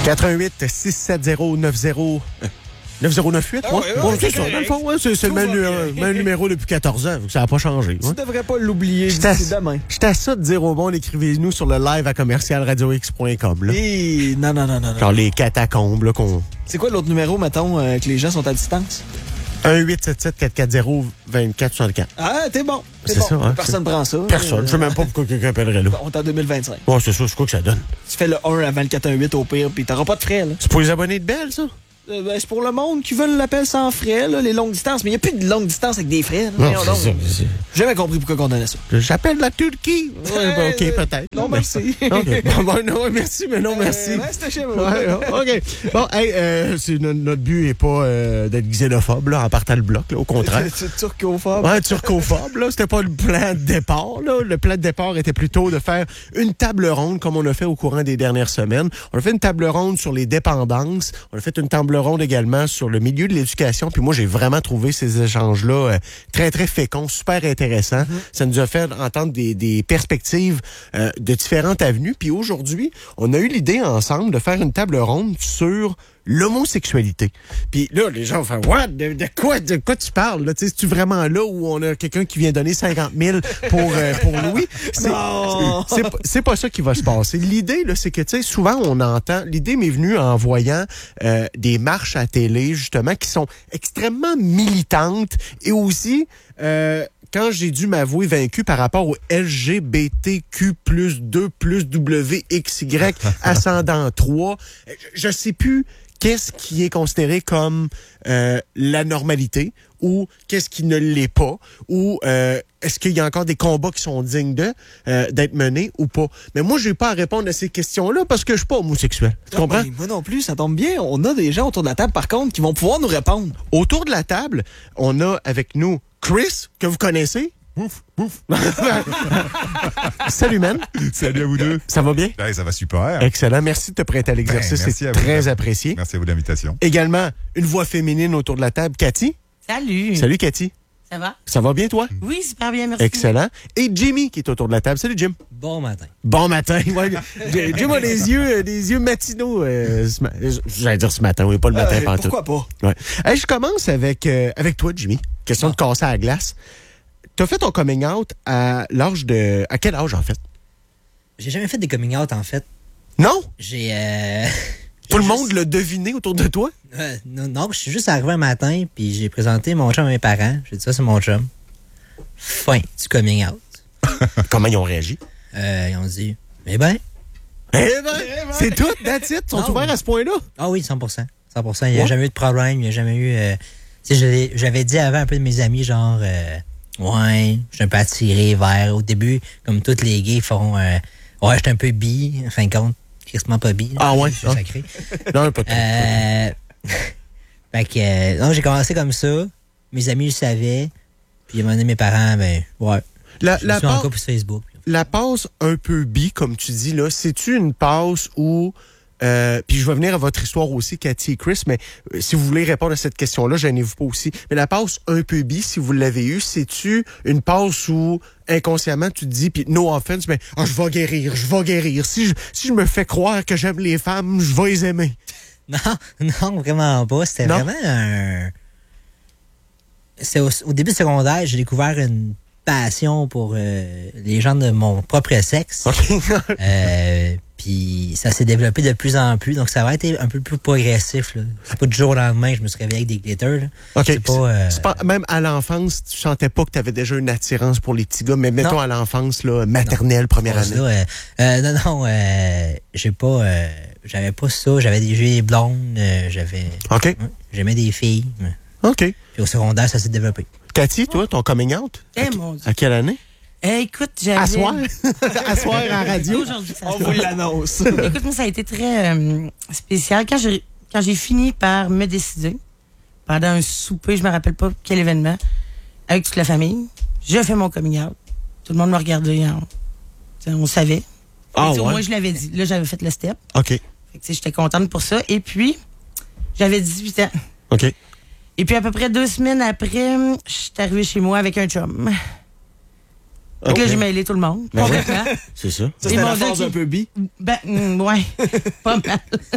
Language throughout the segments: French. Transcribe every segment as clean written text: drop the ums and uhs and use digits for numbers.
88-670-90... 9098, Ah, ouais, c'est ça. Dans le fond, c'est le même numéro depuis 14 ans, ça n'a pas changé. Tu devrais pas l'oublier d'ici demain. J'étais à ça de dire au monde, écrivez-nous sur le live à commercialradiox.com. Non. Genre les catacombes, là, qu'on... C'est quoi l'autre numéro, mettons, que les gens sont à distance? 1-877-440-2464. Ah, t'es bon. C'est ça, hein? Personne prend ça. Personne. Je sais même pas pourquoi quelqu'un appellerait là. On est en 2025. Ouais, c'est ça, c'est quoi que ça donne? Tu fais le 1 avant le 418 au pire, puis t'auras pas de frais, là. C'est pour les abonnés de Bell, ça? C'est pour le monde qui veulent l'appel sans frais, là, les longues distances. Mais il n'y a plus de longues distances avec des frais. Là. Non, c'est ça. J'ai jamais compris pourquoi on donnait ça. J'appelle la Turquie. Ouais, OK, peut-être. Non, merci. OK. Bon, non, merci, mais non, merci. Reste chez vous. Ouais, OK. Bon, hey, notre but n'est pas d'être xénophobe, là, en partant le bloc, là, au contraire. C'est turcophobe. Ouais, turcophobe, là. C'était pas le plan de départ, là. Le plan de départ était plutôt de faire une table ronde, comme on a fait au courant des dernières semaines. On a fait une table ronde sur les dépendances. On a fait une table ronde également sur le milieu de l'éducation. Puis moi, j'ai vraiment trouvé ces échanges-là très, très féconds, super intéressants. Ça nous a fait entendre des perspectives de différentes avenues. Puis aujourd'hui, on a eu l'idée ensemble de faire une table ronde sur l'homosexualité. Puis là, les gens vont faire « What? De quoi tu parles? Là? C'est-tu vraiment là où on a quelqu'un qui vient donner 50 000 pour Louis? » C'est pas ça qui va se passer. L'idée, là, c'est que, tu sais, souvent, on entend... L'idée m'est venue en voyant des marches à télé, justement, qui sont extrêmement militantes et aussi... quand j'ai dû m'avouer vaincu par rapport au LGBTQ plus 2 plus WXY ascendant 3, je sais plus qu'est-ce qui est considéré comme la normalité ou qu'est-ce qui ne l'est pas ou est-ce qu'il y a encore des combats qui sont dignes d'être menés ou pas. Mais moi, j'ai pas à répondre à ces questions-là parce que je suis pas homosexuel. Tu comprends? Moi non plus, ça tombe bien. On a des gens autour de la table, par contre, qui vont pouvoir nous répondre. Autour de la table, on a avec nous Chris, que vous connaissez. Ouf, ouf. Salut, man. Salut à vous deux. Ça va bien? Ouais, ça va super. Excellent. Merci de te prêter à l'exercice. C'est très apprécié. Merci à vous de l'invitation. Également, une voix féminine autour de la table. Cathy? Salut. Salut, Cathy. Ça va? Ça va bien, toi? Oui, super bien, merci. Excellent. Et Jimmy, qui est autour de la table. Salut, Jim. Bon matin. Bon matin. Ouais, Jim a des yeux matinaux. J'allais dire ce matin, oui, pas le matin pantoute. Pourquoi pas? Ouais. Hey, je commence avec toi, Jimmy. Question de casser à la glace. T'as fait ton coming out à l'âge de... À quel âge, en fait? J'ai jamais fait des coming out, en fait. Non? J'ai... Tout le monde l'a deviné autour de toi? Non, je suis juste arrivé un matin, puis j'ai présenté mon chum à mes parents. J'ai dit ça, c'est mon chum. Fin du coming out. Comment ils ont réagi? Ils ont dit, eh ben, c'est tout, that's it. Ils sont ouverts à ce point-là? Ah oui, 100%. 100%. Il n'y a jamais eu de problème, il n'y a jamais eu... tu sais, j'avais dit avant un peu de mes amis, genre... ouais, je suis un peu attiré vers... Au début, comme tous les gays font... ouais, je suis un peu bi, en fin de compte. Quasiment pas bi. Ah ouais? Je suis sacré. Non, pas de fait que... non, j'ai commencé comme ça. Mes amis le savaient. Puis à un moment donné, mes parents, ben, ouais. Je suis en couple sur Facebook. La passe un peu bi, comme tu dis, là, c'est-tu une passe où... puis je vais venir à votre histoire aussi, Cathy et Chris, mais si vous voulez répondre à cette question-là, gênez-vous pas aussi. Mais la passe un peu bi, si vous l'avez eue, c'est-tu une passe où inconsciemment tu te dis, puis no offense, mais je vais guérir. Si je me fais croire que j'aime les femmes, je vais les aimer. Non, vraiment pas. C'était vraiment un... Au début du secondaire, j'ai découvert une passion pour les gens de mon propre sexe. Puis ça s'est développé de plus en plus. Donc ça va être un peu plus progressif. Là. C'est pas du jour au lendemain que je me suis réveillé avec des glitters. Là. OK. C'est pas, même à l'enfance, tu sentais pas que tu avais déjà une attirance pour les petits gars, mais mettons à l'enfance, là, maternelle, première année. J'ai pas... j'avais pas ça. J'avais des yeux blondes. OK. J'aimais des filles. OK. Puis au secondaire, ça s'est développé. Cathy, toi, ton coming out? Mon Dieu. À quelle année? Écoute, j'avais... À soir? À soir en radio? Aujourd'hui, ça On vous l'annonce. Écoute, moi, ça a été très spécial. Quand j'ai fini par me décider, pendant un souper, je me rappelle pas quel événement, avec toute la famille, je fais mon coming out. Tout le monde me regardait. On savait. Ah, Au ouais? moins, je l'avais dit. Là, j'avais fait le step. OK. Fait que, j'étais contente pour ça. Et puis, j'avais 18 ans. OK. Et puis, à peu près 2 semaines après, je suis arrivée chez moi avec un chum. Donc là, j'ai mêlé tout le monde, complètement. C'est ça. Ça, c'était la phase un peu bi. Ben, ouais, pas mal.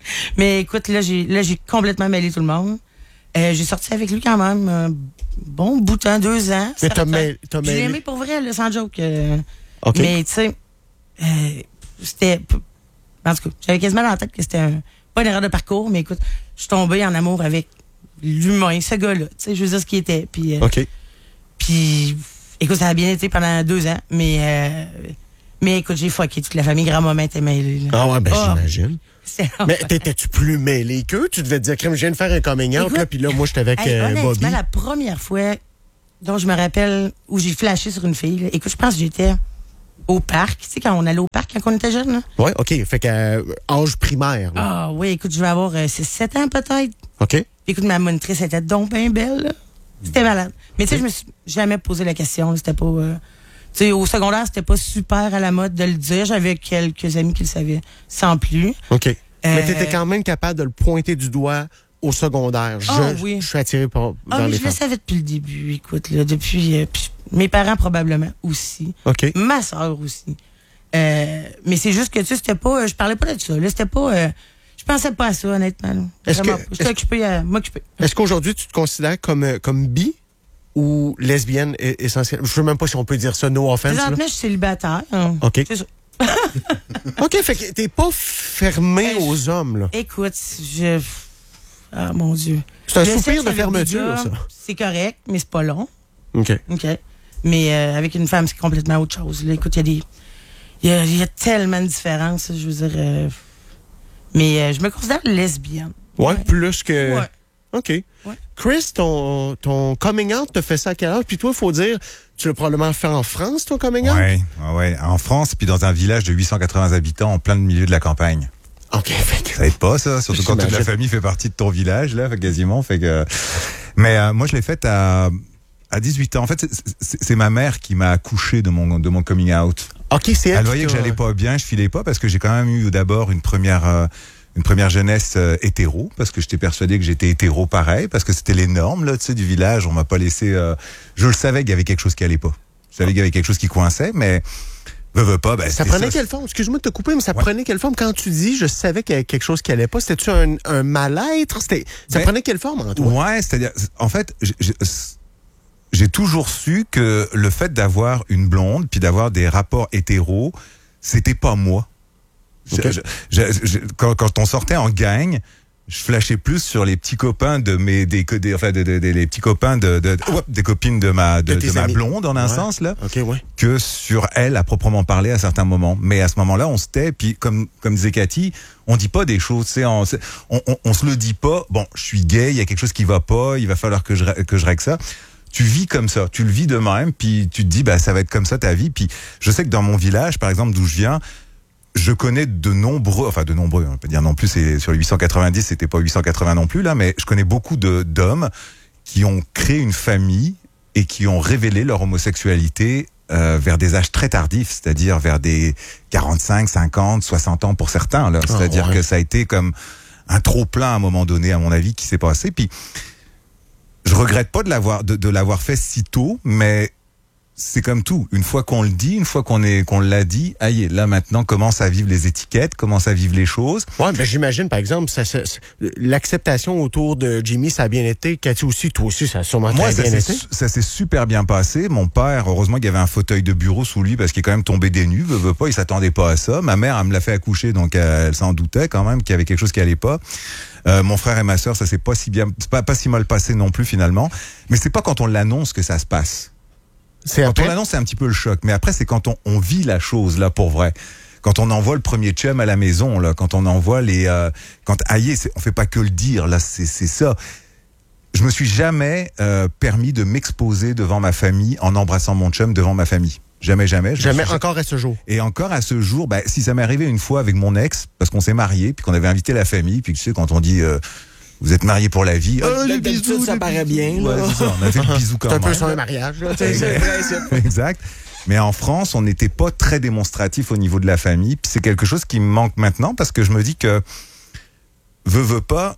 Mais écoute, là, j'ai complètement mêlé tout le monde. J'ai sorti avec lui quand même un bon bout de temps, 2 ans. Mais t'as mêlé. mêlé. J'ai aimé pour vrai, là, sans joke. OK. Mais tu sais, c'était... En tout cas, j'avais quasiment dans la tête que c'était pas une erreur de parcours, mais écoute, je suis tombée en amour avec l'humain, ce gars-là. Tu sais, je veux dire ce qu'il était. Puis, OK. puis, écoute, ça a bien été pendant 2 ans, mais écoute, j'ai fucké toute la famille. Grand-maman était mêlée. Là. Ah ouais, ben j'imagine. C'est Mais t'étais-tu plus mêlé qu'eux? Tu devais te dire, crème, je viens de faire un coming out, Écoute, là, puis là, moi, j'étais avec honnêtement, Bobby. la première fois dont je me rappelle où j'ai flashé sur une fille, là, écoute, je pense que j'étais au parc. Tu sais, quand on allait au parc quand on était jeune, là. Ouais, OK. Fait que âge primaire, là. Ah oui, écoute, je vais avoir 7 ans peut-être. OK. Puis écoute, ma monitrice était donc bien belle, là. C'était malade. Mais tu sais, je me suis jamais posé la question. Là. C'était pas... tu sais, au secondaire, c'était pas super à la mode de le dire. J'avais quelques amis qui le savaient sans plus. OK. Mais t'étais quand même capable de le pointer du doigt au secondaire. Oui. Je suis attiré par vers les je le femmes. savais depuis le début, écoute, là, depuis... puis mes parents, probablement, aussi. OK. Ma soeur aussi. Mais c'est juste que, tu sais, c'était pas... je parlais pas de ça, là. C'était pas... je pensais pas à ça, honnêtement. Là. Vraiment pas. J'étais occupée à m'occuper. Est-ce qu'aujourd'hui, tu te considères comme bi ou lesbienne essentielle? Je sais même pas si on peut dire ça, no offense. Présentement, je suis célibataire. OK. C'est ça. OK, fait que t'es pas fermé aux hommes, là. Écoute, ah, mon Dieu. C'est un Le soupir sexe de avec fermeture, des gars, ça. C'est correct, mais c'est pas long. OK. OK. Mais avec une femme, c'est complètement autre chose. Là. Écoute, il y a tellement de différences, je veux dire. Mais je me considère lesbienne. Ouais, plus que... Ouais. OK. Ouais. Chris, ton coming out te fait ça à quel âge? Puis toi, il faut dire, tu l'as probablement fait en France, ton coming out? Ouais. En France, puis dans un village de 880 habitants en plein milieu de la campagne. OK, fait que... Ça aide pas, ça, surtout quand toute la J'imagine. famille fait partie de ton village, là, fait quasiment. Fait que... Mais moi, je l'ai faite à 18 ans. En fait, c'est ma mère qui m'a accouché de mon coming out. OK, c'est elle. Elle voyait que j'allais pas bien, je filais pas, parce que j'ai quand même eu d'abord une première jeunesse hétéro, parce que j'étais persuadé que j'étais hétéro pareil, parce que c'était les normes là, tu sais, du village. On m'a pas laissé. Je le savais qu'il y avait quelque chose qui allait pas. Je savais qu'il y avait quelque chose qui coinçait, mais veux pas. Ben, Ça prenait quelle forme? Excuse-moi de te couper, mais ça prenait quelle forme? Quand tu dis, je savais qu'il y avait quelque chose qui allait pas, c'était-tu un mal-être? Ça prenait quelle forme en toi? Ouais, c'est-à-dire, en fait, j'ai toujours su que le fait d'avoir une blonde, puis d'avoir des rapports hétéros, c'était pas moi. Okay. Quand on sortait en gang, je flashais plus sur les petits copains des petits copains des copines de ma blonde en un sens là, OK, ouais. que sur elle à proprement parler à certains moments. Mais à ce moment-là, on se tait, puis comme disait Cathy, on dit pas des choses, tu sais, on se le dit pas. Bon, je suis gay, il y a quelque chose qui va pas, il va falloir que je règle ça. Tu vis comme ça, tu le vis de même, puis tu te dis bah ça va être comme ça ta vie. Puis je sais que dans mon village, par exemple, d'où je viens, je connais de nombreux, on va pas dire non plus, c'est sur les 890, c'était pas 880 non plus là, mais je connais beaucoup d'hommes qui ont créé une famille et qui ont révélé leur homosexualité vers des âges très tardifs, c'est-à-dire vers des 45, 50, 60 ans pour certains là. C'est-à-dire que ça a été comme un trop-plein à un moment donné, à mon avis, qui s'est passé. Puis je regrette pas de l'avoir fait si tôt, mais c'est comme tout. Une fois qu'on le dit, une fois qu'on l'a dit, aïe, là maintenant commence à vivre les étiquettes, commence à vivre les choses. Ouais, ben j'imagine, par exemple, l'acceptation autour de Jimmy, ça a bien été. Cathy aussi, toi aussi, ça a sûrement très bien été. Ça s'est super bien passé. Mon père, heureusement qu'il y avait un fauteuil de bureau sous lui parce qu'il est quand même tombé des nues. Veut pas, il s'attendait pas à ça. Ma mère, elle me l'a fait accoucher, donc elle s'en doutait quand même qu'il y avait quelque chose qui allait pas. Mon frère et ma sœur, ça s'est pas si mal passé non plus finalement. Mais c'est pas quand on l'annonce que ça se passe. Quand on l'annonce, c'est un petit peu le choc. Mais après, c'est quand on vit la chose, là, pour vrai. Quand on envoie le premier chum à la maison, là, quand on envoie on fait pas que le dire, là, c'est ça. Je me suis jamais permis de m'exposer devant ma famille en embrassant mon chum devant ma famille. Jamais. Jamais, encore à ce jour. Et encore à ce jour, si ça m'est arrivé une fois avec mon ex, parce qu'on s'est mariés, puis qu'on avait invité la famille, puis tu sais, quand on dit... vous êtes mariés pour la vie. Les bisous, ça paraît bien. Ouais, c'est ça, on a fait le bisou quand C'est un même. peu sur un mariage, là. Exact. Mais en France, on n'était pas très démonstratif au niveau de la famille. Puis c'est quelque chose qui me manque maintenant parce que je me dis que veut pas,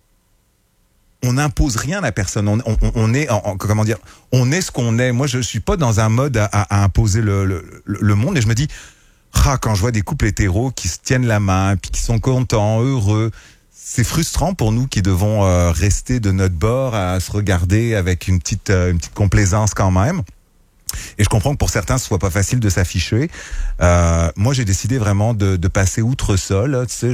on n'impose rien à personne. On est, comment dire, on est ce qu'on est. Moi, je suis pas dans un mode à imposer le monde. Et je me dis, quand je vois des couples hétéros qui se tiennent la main, puis qui sont contents, heureux, c'est frustrant pour nous qui devons rester de notre bord à se regarder avec une petite complaisance quand même. Et je comprends que pour certains, ce soit pas facile de s'afficher. Moi, j'ai décidé vraiment de passer outre ça. Là, tu sais,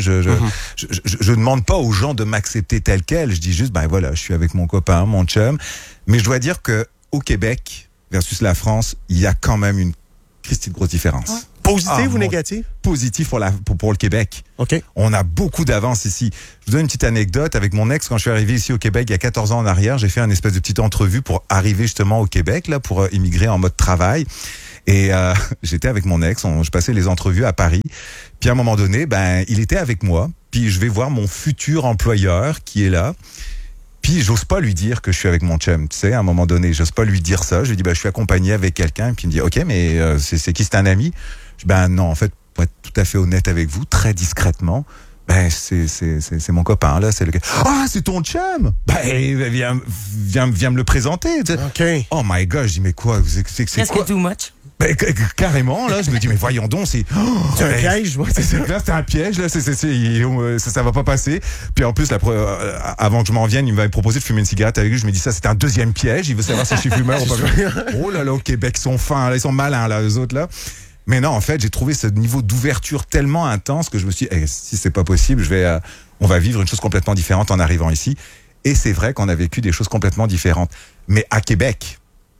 je demande pas aux gens de m'accepter tel quel. Je dis juste, ben voilà, je suis avec mon copain, mon chum. Mais je dois dire que au Québec versus la France, il y a quand même une Christie de grosse différence. Ouais. Positif ou négatif? Positif pour le Québec. OK. On a beaucoup d'avance ici. Je vous donne une petite anecdote. Avec mon ex, quand je suis arrivé ici au Québec il y a 14 ans en arrière, j'ai fait une espèce de petite entrevue pour arriver justement au Québec, là, pour immigrer en mode travail. Et j'étais avec mon ex, je passais les entrevues à Paris. Puis à un moment donné, ben il était avec moi. Puis je vais voir mon futur employeur qui est là. Puis j'ose pas lui dire que je suis avec mon chum, tu sais, à un moment donné, j'ose pas lui dire ça. Je lui dis, ben je suis accompagné avec quelqu'un. Puis il me dit, ok, mais c'est qui, c'est un ami? Je dis, ben non, en fait, pour être tout à fait honnête avec vous, très discrètement, ben c'est mon copain là, c'est le gars. Ah, c'est ton chum. Ben viens me le présenter. Tu sais. OK. Oh my God, je dis mais quoi, c'est Presque quoi? too much. Ben, carrément là, je me dis mais voyons donc, c'est C'est un piège, moi, c'est ça. c'est un piège là, ça va pas passer. Puis en plus avant que je m'en vienne, il m'avait proposé de fumer une cigarette avec lui. Je me dis ça, c'est un deuxième piège. Il veut savoir si je suis fumeur ou pas. Oh là là, au Québec, ils sont fins, là, ils sont malins là, eux autres là. Mais non, en fait, j'ai trouvé ce niveau d'ouverture tellement intense que je me suis dit, si c'est pas possible, on va vivre une chose complètement différente en arrivant ici. Et c'est vrai qu'on a vécu des choses complètement différentes. Mais à Québec,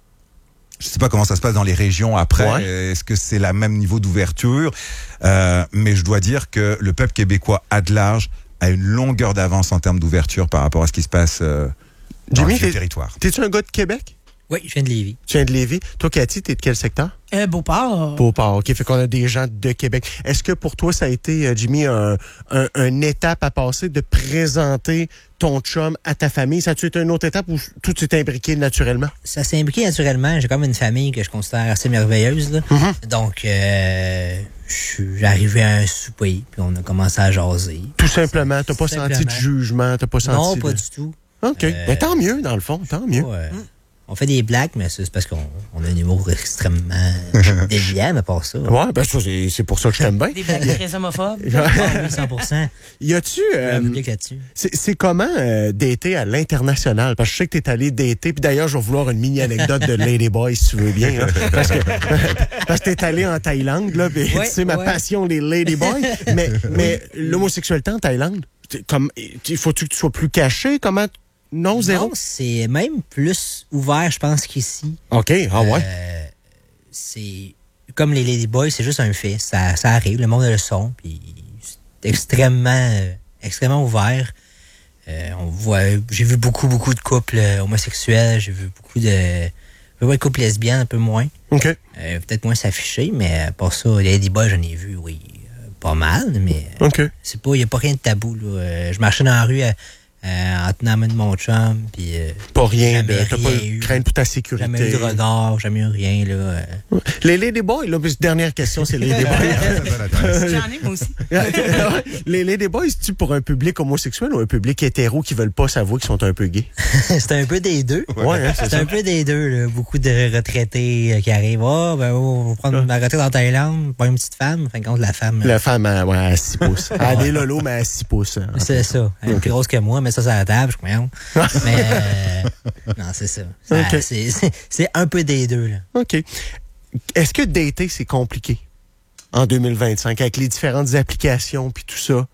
je sais pas comment ça se passe dans les régions après. Ouais. Est-ce que c'est le même niveau d'ouverture? Mais je dois dire que le peuple québécois à de large a une longueur d'avance en termes d'ouverture par rapport à ce qui se passe dans Jimmy, le territoire. T'es-tu un gars de Québec? Oui, je viens de Lévis. Tu viens de Lévis. Toi, Cathy, t'es de quel secteur? Beauport. Beauport. OK, fait qu'on a des gens de Québec. Est-ce que pour toi, ça a été, Jimmy, une étape à passer de présenter ton chum à ta famille? Ça a-tu été une autre étape ou tout s'est imbriqué naturellement? Ça s'est imbriqué naturellement. J'ai comme une famille que je considère assez merveilleuse. Là. Mm-hmm. Donc, je suis arrivé à un souper, puis on a commencé à jaser. Tout simplement. T'as pas Simplement. senti de jugement? T'as pas senti Non, de... pas du tout. OK. Mais tant mieux, dans le fond. Tant mieux. Ouais. On fait des blagues, mais c'est parce qu'on a un humour extrêmement déviant, à part ça. Ouais, ben ça, c'est pour ça que je t'aime bien. Des blagues très homophobes. Ah oui, 100%. Y a-tu... Un public là-dessus. c'est comment dater à l'international? Parce que je sais que t'es allé dater, puis d'ailleurs, je vais vouloir une mini-anecdote de Ladyboy, si tu veux bien. Hein, parce que t'es allé en Thaïlande, là, puis Ouais, tu sais, ma ouais. passion, les Ladyboys. Mais l'homosexualité en Thaïlande, faut-tu que tu sois plus caché? Comment... Non, zéro? Non, c'est même plus ouvert, je pense, qu'ici. OK, ah ouais. C'est comme les Ladyboys, c'est juste un fait. Ça arrive, le monde a le son, puis c'est extrêmement ouvert. J'ai vu beaucoup de couples homosexuels, j'ai vu beaucoup de couples lesbiennes, un peu moins. OK. Peut-être moins s'afficher, mais pour ça, les Ladyboys, j'en ai vu, oui, pas mal, mais OK. il n'y a pas rien de tabou. Là. Je marchais dans la rue en tenant la main de mon chum, puis Pas rien. jamais T'as pas rien eu. crainte pour ta sécurité. Jamais eu de regard, jamais eu rien, là. Les Ladyboys, là, puis dernière question, c'est les Ladyboys. J'en ai, moi aussi. Les Ladyboys, c'est-tu pour un public homosexuel ou un public hétéro qui veulent pas s'avouer qu'ils sont un peu gays? C'est un peu des deux. Ouais, hein, c'est C'est ça. un peu des deux, là. Beaucoup de retraités qui arrivent. On va prendre ma retraite en Thaïlande, pas une petite femme. Fin de compte, la femme. La femme, à 6 pouces. Elle a des lolos, mais à 6 pouces. Hein. C'est ça. Elle est plus grosse que moi, mais ça, c'est à la table, je crois. Mais, non, c'est ça. Ok. C'est un peu des deux, là. OK. Est-ce que dater, c'est compliqué en 2025 avec les différentes applications puis tout ça?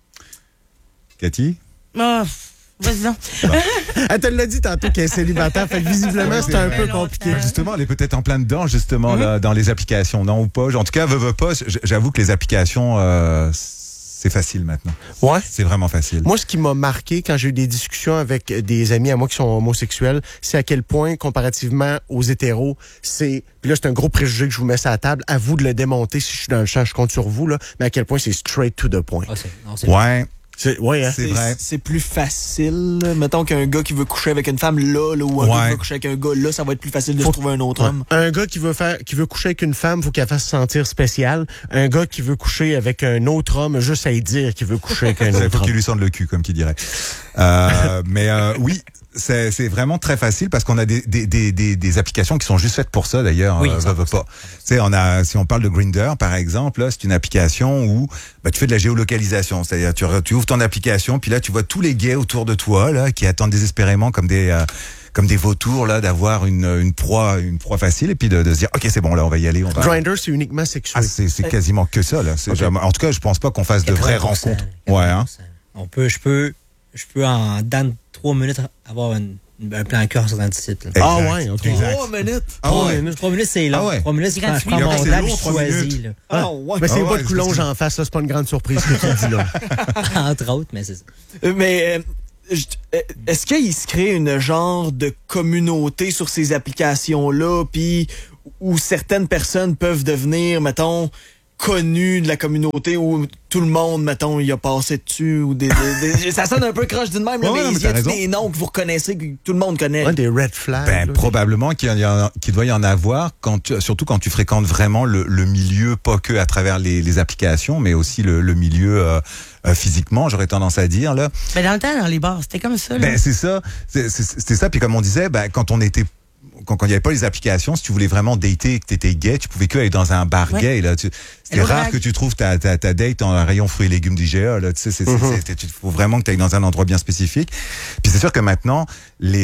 Cathy? Ah, vas-y donc. Elle te l'a dit tantôt qu'elle est célibataire, fait que visiblement, c'est un peu compliqué. Justement, elle est peut-être en plein dedans, justement, là, dans les applications, non ou pas? En tout cas, veut pas, j'avoue que les applications, c'est facile maintenant. Ouais. C'est vraiment facile. Moi, ce qui m'a marqué quand j'ai eu des discussions avec des amis à moi qui sont homosexuels, c'est à quel point, comparativement aux hétéros, puis là, c'est un gros préjugé que je vous mets sur la table, à vous de le démonter si je suis dans le champ, je compte sur vous, là, mais à quel point c'est straight to the point. Ah, c'est Ouais, Ouais, hein? c'est vrai. C'est plus facile. là. Mettons qu'un gars qui veut coucher avec une femme là, ou un gars qui veut coucher avec un gars là, ça va être plus facile de se trouver un autre homme. Un gars qui veut coucher avec une femme, faut qu'elle fasse se sentir spéciale. Un gars qui veut coucher avec un autre homme, juste à y dire qu'il veut coucher avec un Il autre faut qu'il homme. lui sonne le cul, comme qui dirait. Mais oui, c'est vraiment très facile parce qu'on a des applications qui sont juste faites pour ça, d'ailleurs. Oui, Veut pas. Tu sais, si on parle de Grindr, par exemple, là, c'est une application où tu fais de la géolocalisation. C'est-à-dire, tu ouvres ton application, puis là, tu vois tous les gays autour de toi, là, qui attendent désespérément comme des vautours, là, d'avoir une proie facile, et puis de se dire, OK, c'est bon, là, on va y aller. Grindr, c'est uniquement sexuel. Ah, c'est quasiment que ça, là. Okay. En tout cas, je pense pas qu'on fasse de vraies rencontres. Ouais, hein. Je peux en dans 3 minutes avoir un plan cœur sur un site. Là. Ah ouais, OK. 3 minutes. 3 minutes, c'est long. Ah ouais. 3 minutes, je prends mon c'est temps, long, je 3 choisis. minutes. Là. Ouais. Mais c'est Ah pas ouais, de coulonge en face, là, c'est pas une grande surprise que tu dis là. Entre autres, mais c'est ça. Mais est-ce qu'il se crée une genre de communauté sur ces applications-là, puis où certaines personnes peuvent devenir, mettons, connues de la communauté, où tout le monde, mettons, y a passé dessus, ou ça sonne un peu croche d'une même, là, Ouais, mais mais il y a t'as raison. des noms que vous reconnaissez, que tout le monde connaît. Ouais, des red flags. là. Probablement qu'il doit y en avoir, surtout quand tu fréquentes vraiment le milieu, pas que à travers les applications, mais aussi le milieu physiquement, j'aurais tendance à dire, là. Ben, dans le temps, dans les bars, c'était comme ça. Là. Ben, c'est ça. C'était ça. Puis comme on disait, quand il n'y avait pas les applications, si tu voulais vraiment dater et que tu étais gay, tu pouvais que aller dans un bar gay. Là. C'était rare que tu trouves ta date dans un rayon fruits et légumes d'IGA. Il faut vraiment que tu ailles dans un endroit bien spécifique. Puis c'est sûr que maintenant, les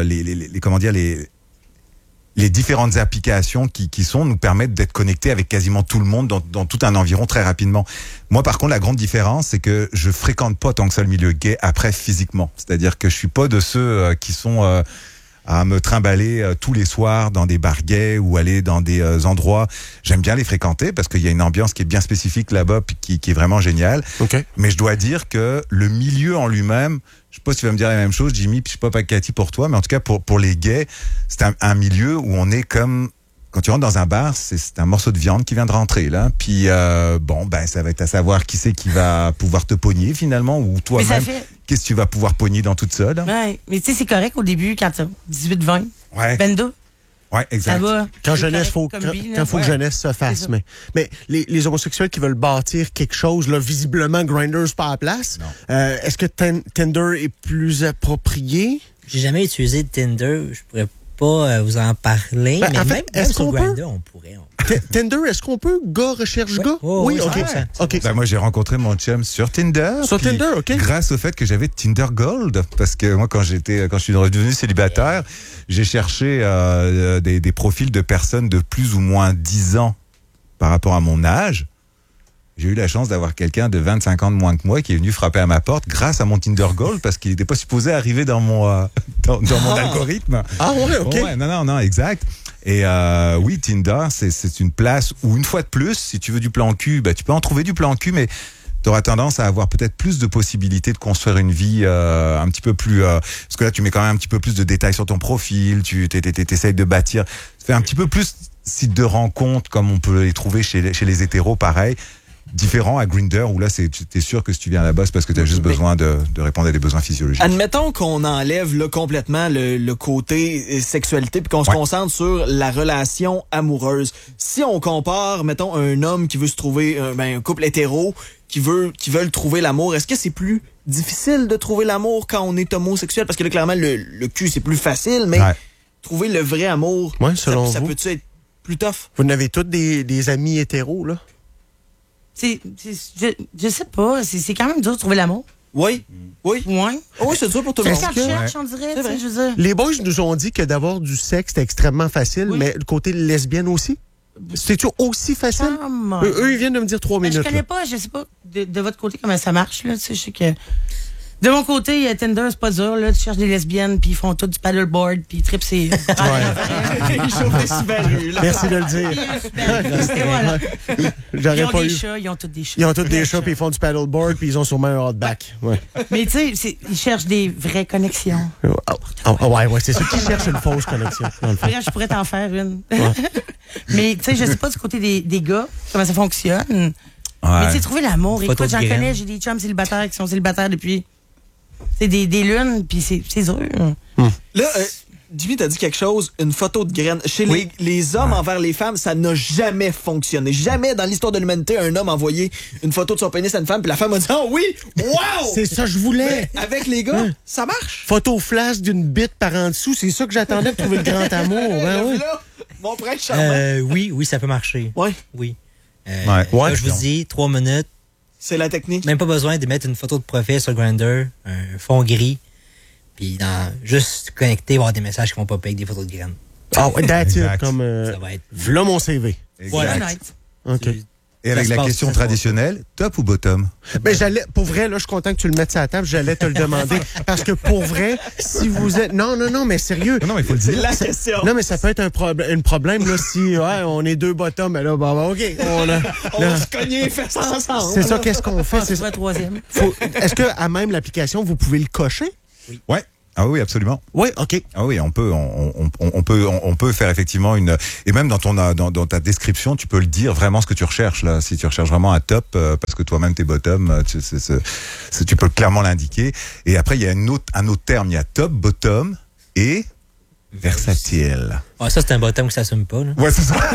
différentes applications qui nous permettent d'être connectés avec quasiment tout le monde dans tout un environ très rapidement. Moi, par contre, la grande différence, c'est que je fréquente pas tant que ça le milieu gay après physiquement. C'est-à-dire que je suis pas de ceux qui sont à me trimballer tous les soirs dans des bars gays ou aller dans des endroits. J'aime bien les fréquenter parce qu'il y a une ambiance qui est bien spécifique là-bas puis qui est vraiment géniale. OK. Mais je dois dire que le milieu en lui-même, je sais pas si tu vas me dire la même chose, Jimmy, puis je sais pas Cathy pour toi, mais en tout cas pour les gays, c'est un milieu où on est comme... Quand tu rentres dans un bar, c'est un morceau de viande qui vient de rentrer, là. Puis, ça va être à savoir qui c'est qui va pouvoir te pogner, finalement, ou toi-même. Qu'est-ce que tu vas pouvoir pogner dans toute seule? Ouais, mais tu sais, c'est correct au début, quand t'as 18-20. Ouais. 22. Ouais, exact. Ça va. Quand C'est jeunesse, correct comme vie, là. quand faut que jeunesse se fasse. Mais les homosexuels qui veulent bâtir quelque chose, là, visiblement, Grindr, c'est pas à la place. Est-ce que Tinder est plus approprié? J'ai jamais utilisé Tinder. Je pourrais pas vous en parler. Ben, mais en fait, même est-ce sur qu'on Grindr, peut? on pourrait. Tinder, est-ce qu'on peut? Gars recherche gars? Oui, OK. OK. Ben, moi, j'ai rencontré mon chum sur Tinder. Sur Tinder, OK. Grâce au fait que j'avais Tinder Gold. Parce que moi, quand je suis redevenu célibataire, j'ai cherché des profils de personnes de plus ou moins 10 ans par rapport à mon âge. J'ai eu la chance d'avoir quelqu'un de 25 ans de moins que moi qui est venu frapper à ma porte grâce à mon Tinder Gold parce qu'il n'était pas supposé arriver dans mon mon algorithme. Ah ouais, OK. Ouais, non, exact. Et oui, Tinder, c'est une place où, une fois de plus, si tu veux du plan cul, tu peux en trouver du plan cul, mais tu auras tendance à avoir peut-être plus de possibilités de construire une vie un petit peu plus... parce que là, tu mets quand même un petit peu plus de détails sur ton profil, tu essayes de bâtir... Ça fait un petit peu plus site de rencontre comme on peut les trouver chez les hétéros, pareil. Différent à Grindr où là t'es sûr que si tu viens là-bas c'est parce que tu as juste besoin de répondre à des besoins physiologiques. Admettons qu'on enlève là, complètement le côté sexualité puis qu'on se concentre sur la relation amoureuse. Si on compare, mettons, un homme qui veut se trouver un couple hétéro qui veulent trouver l'amour, est-ce que c'est plus difficile de trouver l'amour quand on est homosexuel? Parce que là, clairement, le cul, c'est plus facile, mais trouver le vrai amour, ça peut-tu être plus tough? Vous n'avez tous des amis hétéros, là? Je sais pas. C'est quand même dur de trouver l'amour. Oui. Ouais. Oui, c'est dur pour tout le monde. C'est ça cherche, on dirait. Je veux dire. Les boys nous ont dit que d'avoir du sexe, c'était extrêmement facile, mais le côté lesbienne aussi? C'est-tu aussi facile? Eux, ils viennent de me dire 3 minutes. Je connais pas, je sais pas de votre côté comment ça marche. Là. Je sais que... De mon côté, Tinder, c'est pas dur. Là. Tu cherches des lesbiennes, puis ils font tout du paddleboard, puis ils trippent ses... Ils chauffent des Subaru, là. Merci de le dire. Voilà. J'aurais pas eu. Ils ont tous des chats. Ils ont tous des chats, puis ils font du paddleboard, puis ils ont sûrement un hotback. Ouais. Mais tu sais, ils cherchent des vraies connexions. Ouais, c'est ceux qui cherchent une fausse connexion. Je pourrais t'en faire une. Mais tu sais, je sais pas du côté des gars, comment ça fonctionne. Mais tu sais, trouver l'amour. Écoute, j'en connais, j'ai des chums célibataires qui sont célibataires depuis... C'est des lunes, puis c'est dur. Là, Jimmy, t'as dit quelque chose, une photo de graine. Chez les hommes envers les femmes, ça n'a jamais fonctionné. Jamais dans l'histoire de l'humanité, un homme a envoyé une photo de son pénis à une femme, puis la femme a dit « Oh oui! Wow! » C'est ça que je voulais. Mais avec les gars, ça marche. Photo flash d'une bite par en dessous, c'est ça que j'attendais pour trouver le grand amour. Oui. Là, mon prince charmant. Oui, ça peut marcher. Oui. Oui. Là, je vous dis, 3 minutes, C'est la technique. Même pas besoin de mettre une photo de profil sur Grindr, un fond gris, puis juste connecter, voir des messages qui vont popper avec des photos de graines. Ah ouais, that's it, Exact. comme Ça va être... v'là mon CV. Voilà. OK. Et avec Ça se la passe, question ça se passe. traditionnelle, top ou bottom? Mais pour vrai, là, je suis content que tu le mettes sur la table. J'allais te le demander. Parce que pour vrai, si vous êtes... Non, mais sérieux. Non, mais il faut le dire. La question. Non, mais ça peut être un problème, là, si, on est deux bottoms, mais là, OK. On va se cogner, faire ça ensemble. C'est ça, qu'est-ce qu'on fait? C'est pas troisième. Est-ce que, à même l'application, vous pouvez le cocher? Ouais. Ah oui, absolument. Oui, OK. Ah oui, on peut faire effectivement et même dans dans ta description, tu peux le dire vraiment ce que tu recherches là. Si tu recherches vraiment un top, parce que toi-même t'es bottom, tu peux clairement l'indiquer. Et après, il y a un autre terme, il y a top, bottom et versatile. Ah, ça, c'est un bottom qui s'assume pas. Là. Ouais, c'est ça.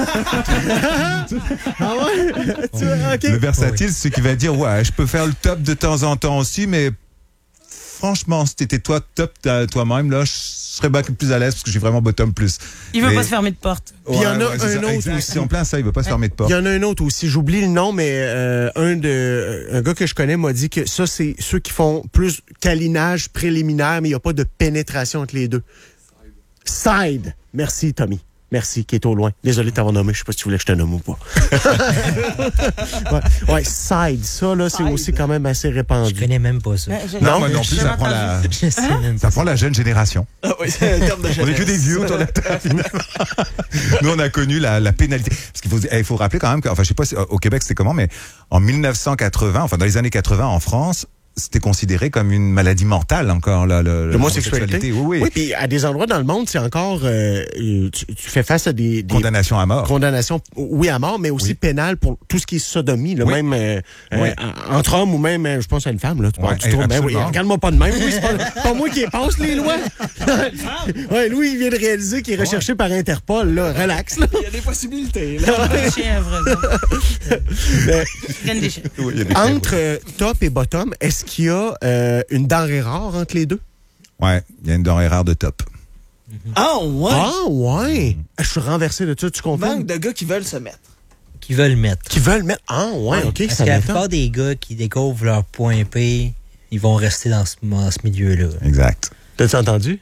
Ah ouais? OK. Le versatile, c'est ce qui va dire, ouais, je peux faire le top de temps en temps aussi, mais franchement, si t'étais top toi-même, là, je serais beaucoup plus à l'aise parce que j'ai vraiment bottom plus. Il veut Mais- pas se fermer de porte. Puis il y en a c'est un ça, autre exact. aussi. C'est en plein ça, il veut pas se fermer de porte. Il y en a un autre aussi. J'oublie le nom, mais un gars que je connais m'a dit que ça, c'est ceux qui font plus câlinage préliminaire, mais il n'y a pas de pénétration entre les deux. Side. Merci, Tommy. Merci, qui est au loin. Désolé de t'avoir nommé. Je sais pas si tu voulais que je te nomme ou pas. ouais, side. Ça, là, c'est aussi quand même assez Je répandu. connais même pas ça. Non, moi non plus, ça prend Je sais même pas. ça prend la jeune génération. Ah oui, c'est un terme de On est que des vieux autour de la table, finalement. Nous, on a connu la pénalité. Parce qu'il faut rappeler quand même je sais pas si, au Québec c'était comment, mais en 1980, enfin dans les années 80 en France, c'était considéré comme une maladie mentale encore, L'homosexualité. Oui. Oui, puis à des endroits dans le monde, c'est encore... tu fais face à des Condamnation à mort. condamnations, oui, à mort, mais aussi Oui. pénales pour tout ce qui est sodomie, là, Oui. même Oui. entre hommes ou même, je pense à une femme. Là, tu parles Ouais, du tout. Ben oui, absolument. regarde-moi pas de même. Oui, c'est pas moi qui passe les lois. Ouais, lui, il vient de réaliser qu'il est recherché par Interpol. Là. Relax. Là. Il y a des possibilités. Là. Chèvre, Mais, Graine des chèvres. Oui, il y a des entre top et bottom, est-ce qu'il y a une denrée rare entre les deux? Ouais, il y a une denrée rare de top. Ah ouais. Ah, ouais. Je suis renversé de ça, tu comprends? Manque de gars qui veulent se mettre. Qui veulent mettre. Qui veulent mettre... Ah, ouais, OK, Parce ça que la m'étonne. plupart des gars qui découvrent leur point P, ils vont rester dans ce milieu-là. Exact. T'as-tu entendu?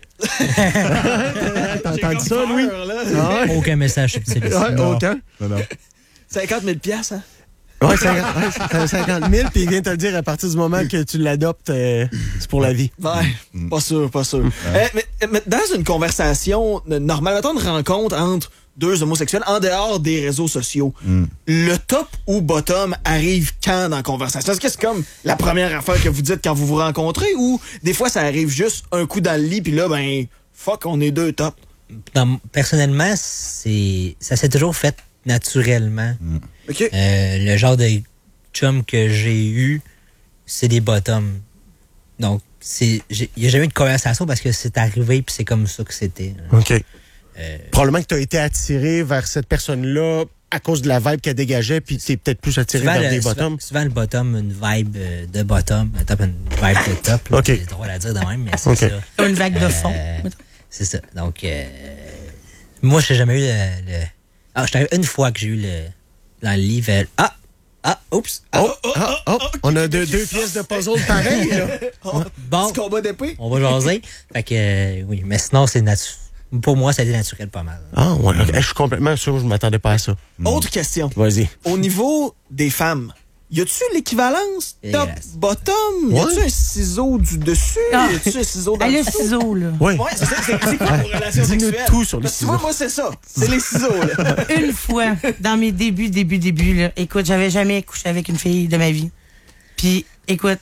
T'as entendu ça, Louis? Ah ouais? Aucun message subtil ici. Ouais, Non. aucun. Non. 50 000 piastres, hein? Ouais, 50 000, puis il vient te le dire à partir du moment que tu l'adoptes, c'est pour la vie. Ouais, pas sûr. Mais dans une conversation normale, mettons une rencontre entre deux homosexuels en dehors des réseaux sociaux, le top ou bottom arrive quand dans la conversation? Est-ce que c'est comme la première affaire que vous dites quand vous vous rencontrez ou des fois ça arrive juste un coup dans le lit puis là, ben, fuck, on est deux top? Personnellement, ça s'est toujours fait naturellement. OK. Le genre de chum que j'ai eu, c'est des bottoms. Donc, il n'y a jamais eu de conversation parce que c'est arrivé puis c'est comme ça que c'était. OK. Probablement que tu as été attiré vers cette personne-là à cause de la vibe qu'elle dégageait, puis tu es peut-être plus attiré vers des bottoms. Souvent, le bottom, une vibe de bottom, un top, une vibe de top. Là, OK. C'est drôle à dire de même, mais c'est OK. ça. Comme une vague de fond. C'est ça. Donc, moi, je n'ai jamais eu je suis arrivé une fois que j'ai eu dans le livre. Oups. On a deux pièces de puzzle pareilles, là. Bon, Petit combat d'épée? on va jaser. Fait que, oui, mais sinon, c'est naturel. Pour moi, ça a été naturel pas mal. Ah, ouais. OK. Je suis complètement sûr, je ne m'attendais pas à ça. Autre question. Vas-y. Au niveau des femmes, y a-tu l'équivalence top, Yes. bottom? Ouais. Y a-tu un ciseau du dessus? Ah. Y a-tu un ciseau dans Elle le a le dessous? ciseau, là. Oui. Ouais, c'est quoi vos relations Dis-nous sexuelles? tout sur les Parce que tu vois, ciseaux. moi, c'est ça. C'est les ciseaux, là. Une fois, dans mes débuts, là, écoute, j'avais jamais couché avec une fille de ma vie. Puis, écoute,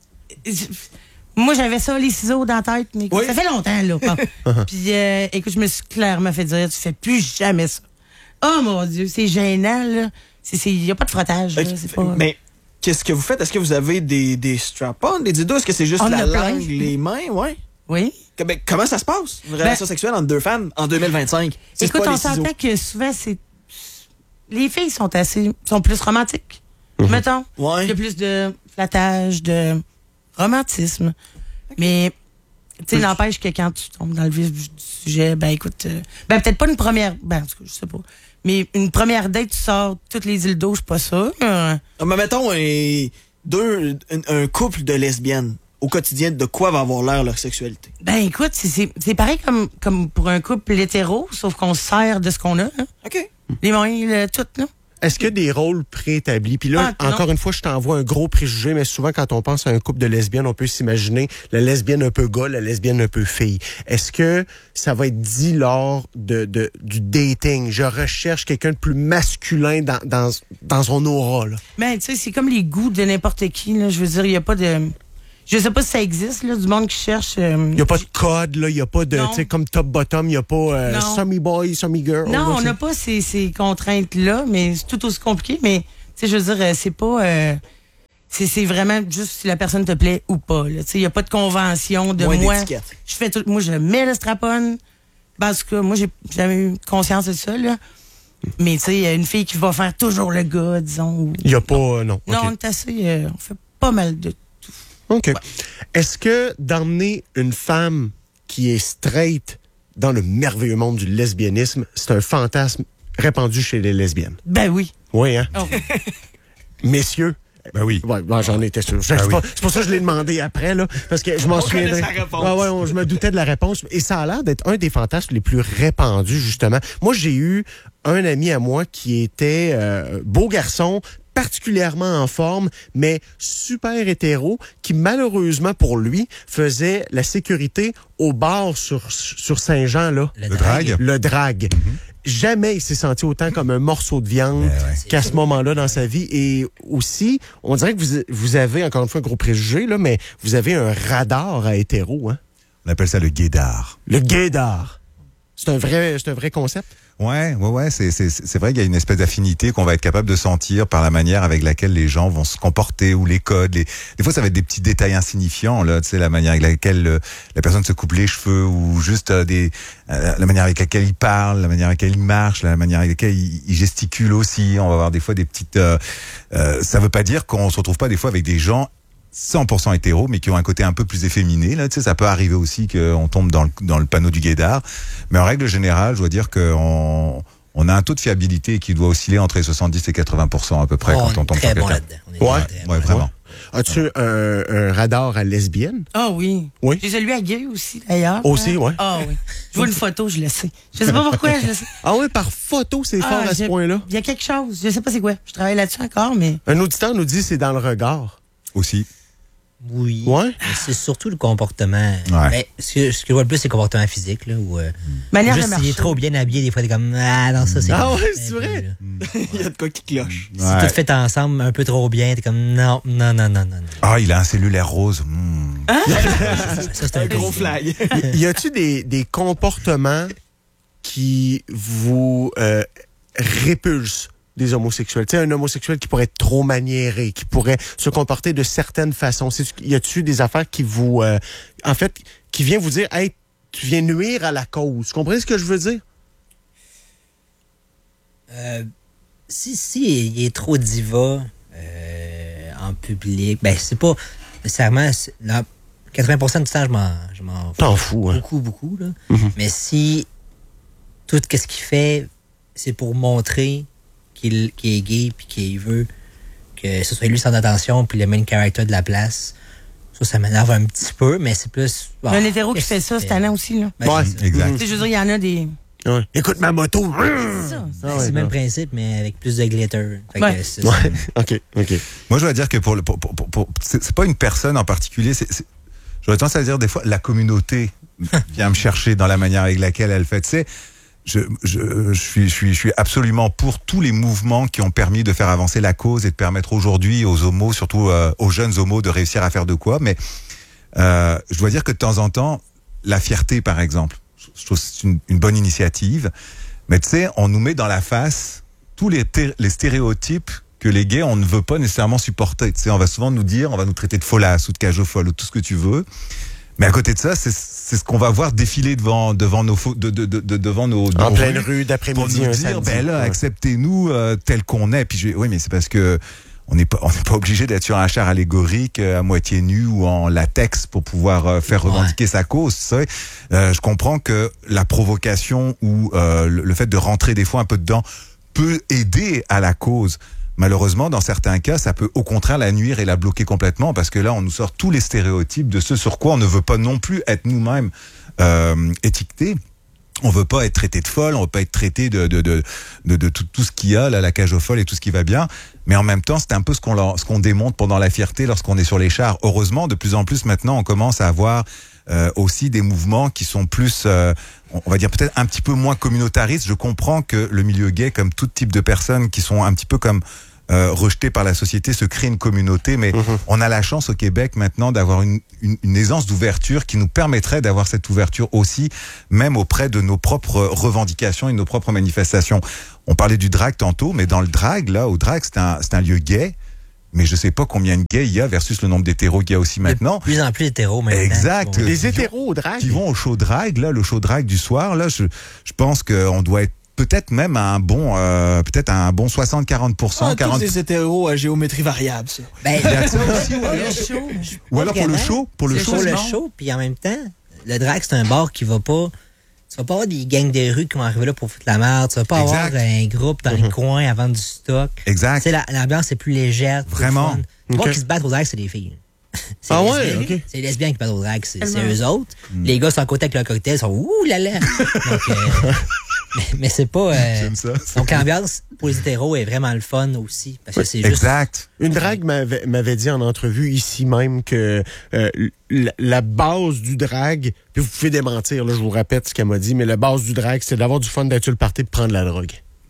moi, j'avais ça, les ciseaux dans la tête, mais écoute, Oui. ça fait longtemps, là. Puis, écoute, je me suis clairement fait dire, tu fais plus jamais ça. Oh, mon Dieu, c'est gênant, là. Il n'y a pas de frottage, là. C'est pas... Mais qu'est-ce que vous faites? Est-ce que vous avez des strap-on, des dildos? Est-ce que c'est juste On la a plein. langue, les mains? Ouais. Oui. Ben, comment ça se passe, une relation sexuelle entre deux femmes en 2025? C'est Écoute, pas on les ciseaux. s'entend que souvent, les filles sont plus romantiques. Mettons. Ouais. Il y a plus de flattage, de romantisme. Mais, tu sais, n'empêche que quand tu tombes dans le vif du sujet, ben écoute, peut-être pas une première, en tout cas, je sais pas. Mais une première date, tu sors toutes les dildos, je suis pas sûre. Ah, mais mettons, un couple de lesbiennes, au quotidien, de quoi va avoir l'air leur sexualité? Ben écoute, c'est pareil comme pour un couple hétéro, sauf qu'on se sert de ce qu'on a. Hein? OK. Les moyens, tout, là. Est-ce qu'il y a des rôles préétablis? Puis là, encore une fois, je t'envoie un gros préjugé, mais souvent, quand on pense à un couple de lesbiennes, on peut s'imaginer la lesbienne un peu gars, la lesbienne un peu fille. Est-ce que ça va être dit lors du dating? Je recherche quelqu'un de plus masculin dans son aura, là. Ben, tu sais, c'est comme les goûts de n'importe qui, là. Je veux dire, il n'y a pas de... Je sais pas si ça existe, là, du monde qui cherche... Il n'y a pas de code, là. Il n'y a pas de... Tu sais, comme top-bottom, il n'y a pas semi-boy, semi-girl. Non, là, on n'a pas ces contraintes-là, mais c'est tout aussi compliqué. Mais, tu sais, je veux dire, c'est pas... c'est vraiment juste si la personne te plaît ou pas. Tu sais, il n'y a pas de convention de Moins moi. d'étiquette. Je fais tout... Moi, je mets le strap-on. Parce que moi, j'ai jamais eu conscience de ça, là. Mais, tu sais, il y a une fille qui va faire toujours le gars, disons. Ou... Il n'y a pas... non. Non, OK. on est assez... on fait pas mal de... OK. Est-ce que d'emmener une femme qui est straight dans le merveilleux monde du lesbianisme, c'est un fantasme répandu chez les lesbiennes? Ben oui. Oui, hein? Oh. Messieurs? Ben oui. Ouais, j'en étais sûr. C'est pour ça que je l'ai demandé après, là, parce que je m'en souviendrai. connaît sa réponse. Je me doutais de la réponse. Et ça a l'air d'être un des fantasmes les plus répandus, justement. Moi, j'ai eu un ami à moi qui était beau garçon, particulièrement en forme, mais super hétéro, qui malheureusement pour lui faisait la sécurité au bar sur Saint-Jean, là. Le drague. Le drague. Jamais il s'est senti autant comme un morceau de viande qu'à ce moment-là dans sa vie. Et aussi, on dirait que vous avez, encore une fois, un gros préjugé, là, mais vous avez un radar à hétéro, hein? On appelle ça le gaydar. Le gaydar. C'est un vrai concept? Ouais, c'est vrai qu'il y a une espèce d'affinité qu'on va être capable de sentir par la manière avec laquelle les gens vont se comporter ou les codes. Des fois, ça va être des petits détails insignifiants, là, tu sais, la manière avec laquelle la personne se coupe les cheveux ou juste la manière avec laquelle il parle, la manière avec laquelle il marche, la manière avec laquelle il gesticule aussi. On va avoir des fois des petites... ça veut pas dire qu'on se retrouve pas des fois avec des gens 100% hétéros, mais qui ont un côté un peu plus efféminé. Là, tu sais, ça peut arriver aussi qu'on tombe dans le panneau du gaydar. Mais en règle générale, je dois dire qu'on a un taux de fiabilité qui doit osciller entre les 70 et 80% à peu près quand on tombe sur très bon quelqu'un. là-dedans. Ouais, vraiment. As-tu un radar à lesbienne? Ah oui. Oui. J'ai celui à gay aussi, d'ailleurs. Aussi, ouais. Ah oui. Je vois une photo, je le sais. Je sais pas pourquoi, je le sais. Ah oui, par photo, c'est fort à ce point-là. Il y a quelque chose. Je sais pas c'est quoi. Je travaille là-dessus encore, mais... Un auditeur nous dit c'est dans le regard. Aussi. Oui. Ouais. Mais c'est surtout le comportement. Ouais. Mais ce que je vois le plus, c'est le comportement physique, là, où, Manière de juste s'il marcher. est trop bien habillé, des fois, t'es comme, ah, non, ça, c'est... Ah comme- ouais, c'est vrai? là. Il y a de quoi qui cloche. Si tout fait ensemble un peu trop bien, t'es comme, non. Ah, il a un cellulaire rose. Ça, c'est Un gros flag. Y a-tu des comportements qui vous répulsent des homosexuels? Tu sais, un homosexuel qui pourrait être trop maniéré, qui pourrait se comporter de certaines façons. Y a-tu des affaires qui vous... en fait, qui vient vous dire, hey, tu viens nuire à la cause. Vous comprenez ce que je veux dire? Si il est trop diva en public, ben c'est pas nécessairement... 80% du temps, je m'en T'en fous, hein? beaucoup, là. Mhm. Mais si tout ce qu'il fait, c'est pour montrer qu'il est gay puis qu'il veut que ce soit lui sans attention puis le main character de la place, ça m'énerve un petit peu, mais c'est plus... Il y a un hétéro qui fait ça cette année aussi, là. Ben, Ouais. c'est ça. Exact. Tu sais, je veux dire, il y en a des... Ouais. Écoute ma moto. C'est ça. Ah ouais, C'est le même non. principe, mais avec plus de glitter. Fait que Ouais. c'est Ouais. ça. OK. Moi, je dois dire que c'est pas une personne en particulier. J'aurais tendance à dire des fois, la communauté vient me chercher dans la manière avec laquelle elle fait. Tu sais, je suis absolument pour tous les mouvements qui ont permis de faire avancer la cause et de permettre aujourd'hui aux homos, surtout aux jeunes homos, de réussir à faire de quoi. Mais je dois dire que de temps en temps, la fierté, par exemple, je trouve que c'est une bonne initiative. Mais tu sais, on nous met dans la face tous les stéréotypes que les gays, on ne veut pas nécessairement supporter. Tu sais, on va souvent nous dire, on va nous traiter de folasse ou de cage aux folles ou tout ce que tu veux. Mais à côté de ça, c'est ce qu'on va voir défiler devant nos En pleine rues rue pour d'après-midi, nous un dire, samedi. ben là, Ouais. acceptez-nous tel qu'on est. Puis oui, mais c'est parce que on n'est pas obligé d'être sur un char allégorique à moitié nu ou en latex pour pouvoir faire revendiquer sa cause. Tu sais. Je comprends que la provocation ou le fait de rentrer des fois un peu dedans peut aider à la cause. malheureusement, dans certains cas, ça peut au contraire la nuire et la bloquer complètement, parce que là, on nous sort tous les stéréotypes de ce sur quoi on ne veut pas non plus être nous-mêmes étiquetés. On veut pas être traité de folle, on veut pas être traité de tout ce qu'il y a, là, la cage aux folles et tout ce qui va bien. Mais en même temps, c'est un peu ce qu'on démontre pendant la fierté lorsqu'on est sur les chars. Heureusement, de plus en plus maintenant, on commence à avoir aussi des mouvements qui sont plus, on va dire peut-être un petit peu moins communautaristes. Je comprends que le milieu gay, comme tout type de personnes qui sont un petit peu comme rejetées par la société, se crée une communauté, mais on a la chance au Québec maintenant d'avoir une aisance d'ouverture qui nous permettrait d'avoir cette ouverture aussi, même auprès de nos propres revendications et de nos propres manifestations. On parlait du drag tantôt, mais dans le drag, là, au drag, c'est un lieu gay. Mais je sais pas combien de gays il y a versus le nombre d'hétéros qu'il y a aussi maintenant. De plus en plus d'hétéros maintenant. Exact. Les hétéros au drag. Qui vont au show drag, là, le show drag du soir, là, je pense qu'on doit être peut-être même à un bon 60-40%. 40... Tous des hétéros à géométrie variable, ça. Ben, il y a ça aussi, le show. Ou alors pour le show. Pour le show, puis en même temps, le drag, c'est un bar qui va pas... Tu vas pas avoir des gangs de rue qui vont arriver là pour foutre la merde. Tu vas pas avoir un groupe dans les coins à vendre du stock. Exact. Tu sais, l'ambiance est plus légère. Vraiment. Les qui se battent au drag, c'est des filles. C'est OK. C'est les lesbiennes qui battent au drag, c'est eux autres. Les gars sont à côté avec leur cocktail, ils sont ouh là là. Donc, mais c'est pas... J'aime ça. Donc l'ambiance pour les hétéros est vraiment le fun aussi. Parce que c'est juste... Exact. Une drague m'avait dit en entrevue ici même que la base du drag, puis vous pouvez démentir, là, je vous répète ce qu'elle m'a dit, mais la base du drag, c'est d'avoir du fun, d'être sur le party et de prendre de la drogue.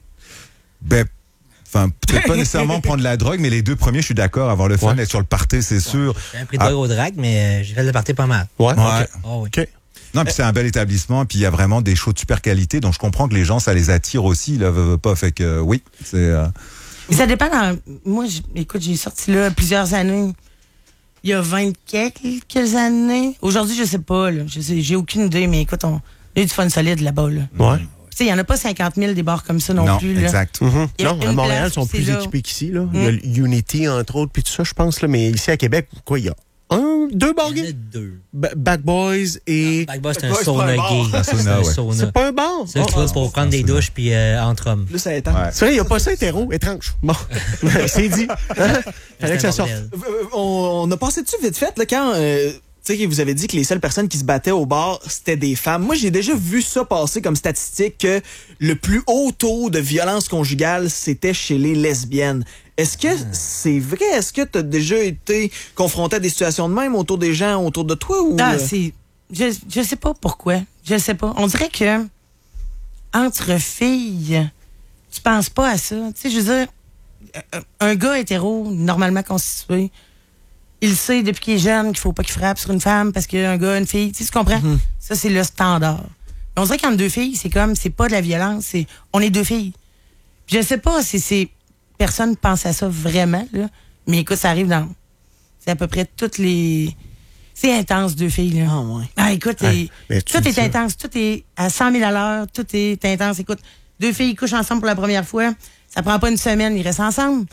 Enfin, peut-être pas nécessairement prendre de la drogue, mais les deux premiers, je suis d'accord, avoir le fun, d'être sur le party, c'est sûr. J'ai un prix de drogue au drag, mais j'ai fait le party pas mal. Ouais. Oh, oui. OK. Non, puis c'est un bel établissement, puis il y a vraiment des shows de super qualité, donc je comprends que les gens, ça les attire aussi, là, veut pas, fait que oui, c'est... Mais ça dépend. Moi, écoute, j'ai sorti là plusieurs années. Il y a 20 quelques années. Aujourd'hui, je sais pas, là. J'ai aucune idée, mais écoute, on a eu du fun solide là-bas, là. Ouais. Tu sais, il n'y en a pas 50 000 des bars comme ça non plus, là. Exact. Il y a Non, une à Montréal, place ils sont où plus c'est là. équipés qu'ici, là. Il y a Unity, entre autres, puis tout ça, je pense, là. Mais ici, à Québec, quoi, il y a deux bars Il y en a gays? deux. Bad Boys et... Bad Boy, c'est un Bad Boy, sauna c'est pas un gay. bar. C'est Un sauna, un ouais. sauna. C'est pas un bar? C'est là que tu vas pour prendre des douches puis entre hommes. Plus ça étend. Ouais. C'est vrai, il n'y a pas ça hétéro, étrange. Bon, c'est dit. Hein? Fallait que ça sorte. On a passé dessus vite fait, là, quand... tu sais, vous avez dit que les seules personnes qui se battaient au bar, c'était des femmes. Moi, j'ai déjà vu ça passer comme statistique que le plus haut taux de violence conjugale, c'était chez les lesbiennes. Est-ce que c'est vrai? Est-ce que tu as déjà été confronté à des situations de même autour des gens autour de toi? Ou... Je sais pas pourquoi. Je sais pas. On dirait que entre filles, tu penses pas à ça. Tu sais, je veux dire, un gars hétéro, normalement constitué, il sait depuis qu'il est jeune qu'il faut pas qu'il frappe sur une femme parce qu'un gars, une fille, tu comprends? Ça, c'est le standard. Mais on dirait qu'entre deux filles, c'est pas de la violence, on est deux filles. Puis je sais pas si personne pense à ça vraiment, là. Mais écoute, ça arrive c'est à peu près toutes les... C'est intense, deux filles, là. Ah, ouais. Ah, écoute, mais tout est intense, tout est à 100 000 à l'heure, tout est intense. Écoute, deux filles couchent ensemble pour la première fois, ça prend pas une semaine, ils restent ensemble.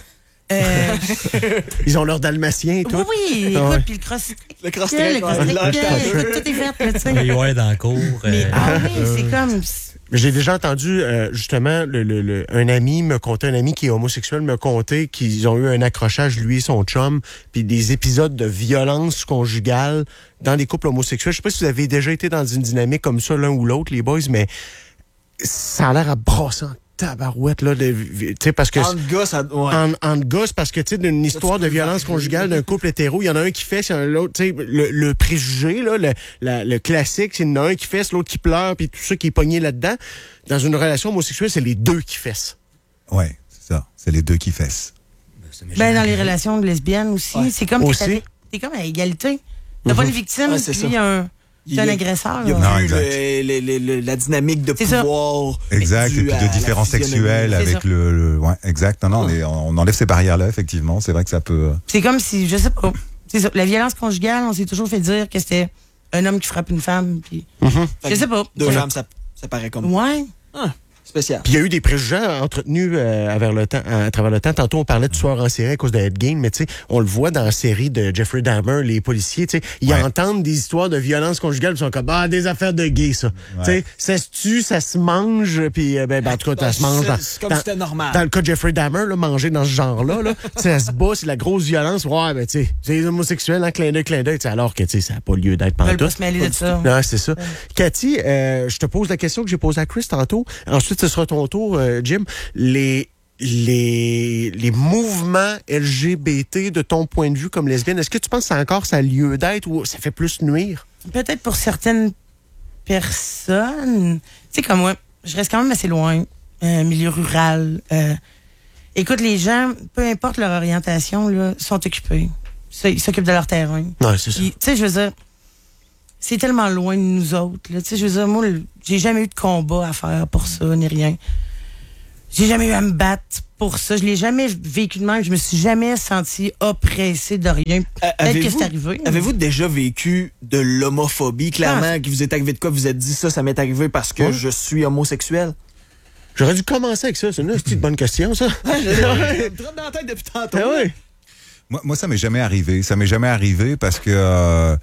Ils ont leur dalmatien et tout. Oui, écoute, ouais. puis le cross-trick, Le cross-trick, écoute, tout est fait, là, tu sais. Les ouais dans le cours. Mais, oui, c'est comme... J'ai déjà entendu, justement, un ami qui est homosexuel me contait qu'ils ont eu un accrochage, lui et son chum, puis des épisodes de violence conjugale dans les couples homosexuels. Je sais pas si vous avez déjà été dans une dynamique comme ça, l'un ou l'autre, les boys, mais ça a l'air à brasser en tabarouette, là, tu sais, parce que... En gars, ça... Ouais. En gosse, parce que, tu sais, d'une histoire de violence conjugale d'un couple hétéro, il y en a un qui fesse, il y en a l'autre, tu sais, le préjugé, là, le classique, c'est qu'il y en a un qui fesse, l'autre qui pleure, puis tout ça qui est pogné là-dedans. Dans une relation homosexuelle, c'est les deux qui fessent. Ouais, c'est ça. C'est les deux qui fessent. Ben, dans les relations de lesbiennes aussi, c'est comme t'es comme à égalité. T'as pas une victime, Ouais, c'est puis un agresseur. Il y a Non, plus exact. la dynamique de pouvoir. Exact, et due puis à de la différences physionomie. sexuelles C'est avec ça. ouais, exact. Non, on enlève ces barrières-là, effectivement. C'est vrai que ça peut... C'est comme si, je sais pas, c'est ça, la violence conjugale, on s'est toujours fait dire que c'était un homme qui frappe une femme, puis je sais pas. Deux femmes, ça paraît comme... Ouais. spécial. Puis il y a eu des préjugés entretenus à travers le temps. Tantôt, on parlait de tueurs en série à cause de Ed Gein, mais tu sais, on le voit dans la série de Jeffrey Dahmer, Les Policiers, tu sais, ils entendent des histoires de violence conjugale, ils sont comme, des affaires de gays, ça. Tu sais, ça se tue, ça se mange, puis en tout cas, ça se mange. C'est comme si c'était normal. Dans le cas de Jeffrey Dahmer, là, manger dans ce genre-là, là, ça se bat, c'est la grosse violence. Ouais, ben tu sais, c'est les homosexuels, clin d'œil, alors que tu sais, ça n'a pas lieu d'être Ils veulent pantoute. pas se mêler de ça. Non, c'est ça. Cathy, je te pose la question que j'ai posée à Chris tantôt. Ensuite, ce sera ton tour, Jim. Les mouvements LGBT de ton point de vue comme lesbienne, est-ce que tu penses que ça a lieu d'être ou ça fait plus nuire? Peut-être pour certaines personnes. Tu sais, comme moi, je reste quand même assez loin, milieu rural. Écoute, les gens, peu importe leur orientation, là, sont occupés. Ils s'occupent de leur terrain. Ouais, c'est ça. Tu sais, je veux dire, c'est tellement loin de nous autres. Tu sais, je veux dire, moi, j'ai jamais eu de combat à faire pour ça, ni rien. J'ai jamais eu à me battre pour ça. Je l'ai jamais vécu de même. Je me suis jamais senti oppressée de rien. Peut-être que c'est arrivé. Avez-vous déjà vécu de l'homophobie, clairement, qui vous est arrivé de quoi? Vous vous êtes dit ça m'est arrivé parce que je suis homosexuel? J'aurais dû commencer avec ça. C'est une bonne question, ça. Je me dans la tête depuis tantôt. Ah ouais. Moi, ça m'est jamais arrivé. Ça m'est jamais arrivé parce que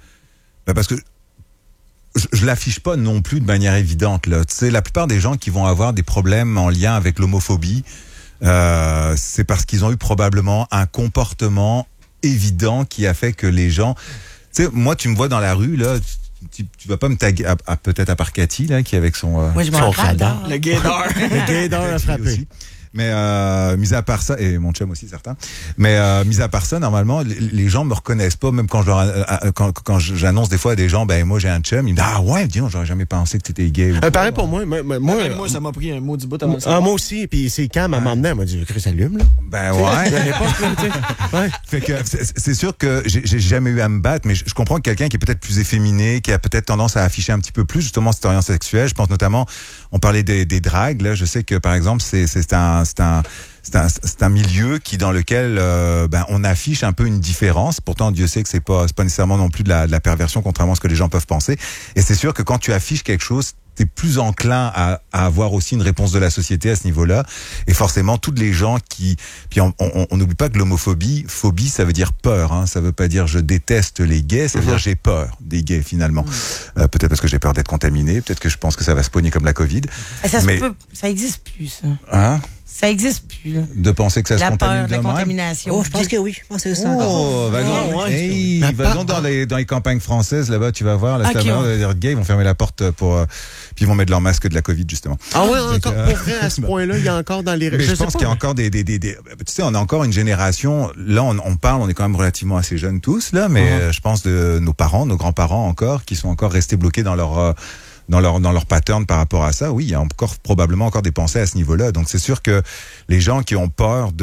je l'affiche pas non plus de manière évidente là. Tu sais, la plupart des gens qui vont avoir des problèmes en lien avec l'homophobie, c'est parce qu'ils ont eu probablement un comportement évident qui a fait que les gens. Tu sais, moi, tu me vois dans la rue là. Tu vas pas me taguer, peut-être à part Cathy là, qui est avec son radar. Le gaydar. Le gaydar a frappé. Mais mis à part ça, et mon chum aussi certain, mais mis à part ça, normalement, les gens me reconnaissent pas, même quand quand j'annonce des fois à des gens, ben moi j'ai un chum, ils me disent ah ouais, dis donc, j'aurais jamais pensé que t'étais gay. Pareil pour moi. Moi, ça m'a pris un mot du bout avant ça. Moi aussi, puis c'est Cam à m'emmener, elle m'a dit Chris allume là. Ben ouais. Ouais. Fait que c'est sûr que j'ai jamais eu à me battre, mais je comprends que quelqu'un qui est peut-être plus efféminé, qui a peut-être tendance à afficher un petit peu plus justement cette orientation sexuelle. Je pense notamment, on parlait des dragues là, je sais que par exemple c'est un milieu dans lequel on affiche un peu une différence. Pourtant, Dieu sait que c'est pas nécessairement non plus de la perversion, contrairement à ce que les gens peuvent penser. Et c'est sûr que quand tu affiches quelque chose, t'es plus enclin à avoir aussi une réponse de la société à ce niveau-là. Et forcément, tous les gens qui... Puis on n'oublie pas que phobie, ça veut dire peur. Hein. Ça veut pas dire je déteste les gays, ça veut dire j'ai peur des gays finalement. Peut-être parce que j'ai peur d'être contaminé, peut-être que je pense que ça va se pogner comme la COVID. Ça existe plus, ça. Hein? Ça existe plus, là. De penser que ça se contamine de la contamination. Oh, je pense que oui. Je pense que c'est ça. Va donc dans les campagnes françaises, là-bas, tu vas voir, là, les gays, ils vont fermer la porte puis ils vont mettre leur masque de la COVID, justement. Ah ouais, encore pour vrai, à ce point-là, il y a encore dans les... Je pense qu'il y a encore tu sais, on a encore une génération, là, on est quand même relativement assez jeunes tous, là, mais je pense de nos parents, nos grands-parents encore, qui sont encore restés bloqués dans leur pattern par rapport à ça. Oui, il y a probablement encore des pensées à ce niveau-là. Donc c'est sûr que les gens qui ont peur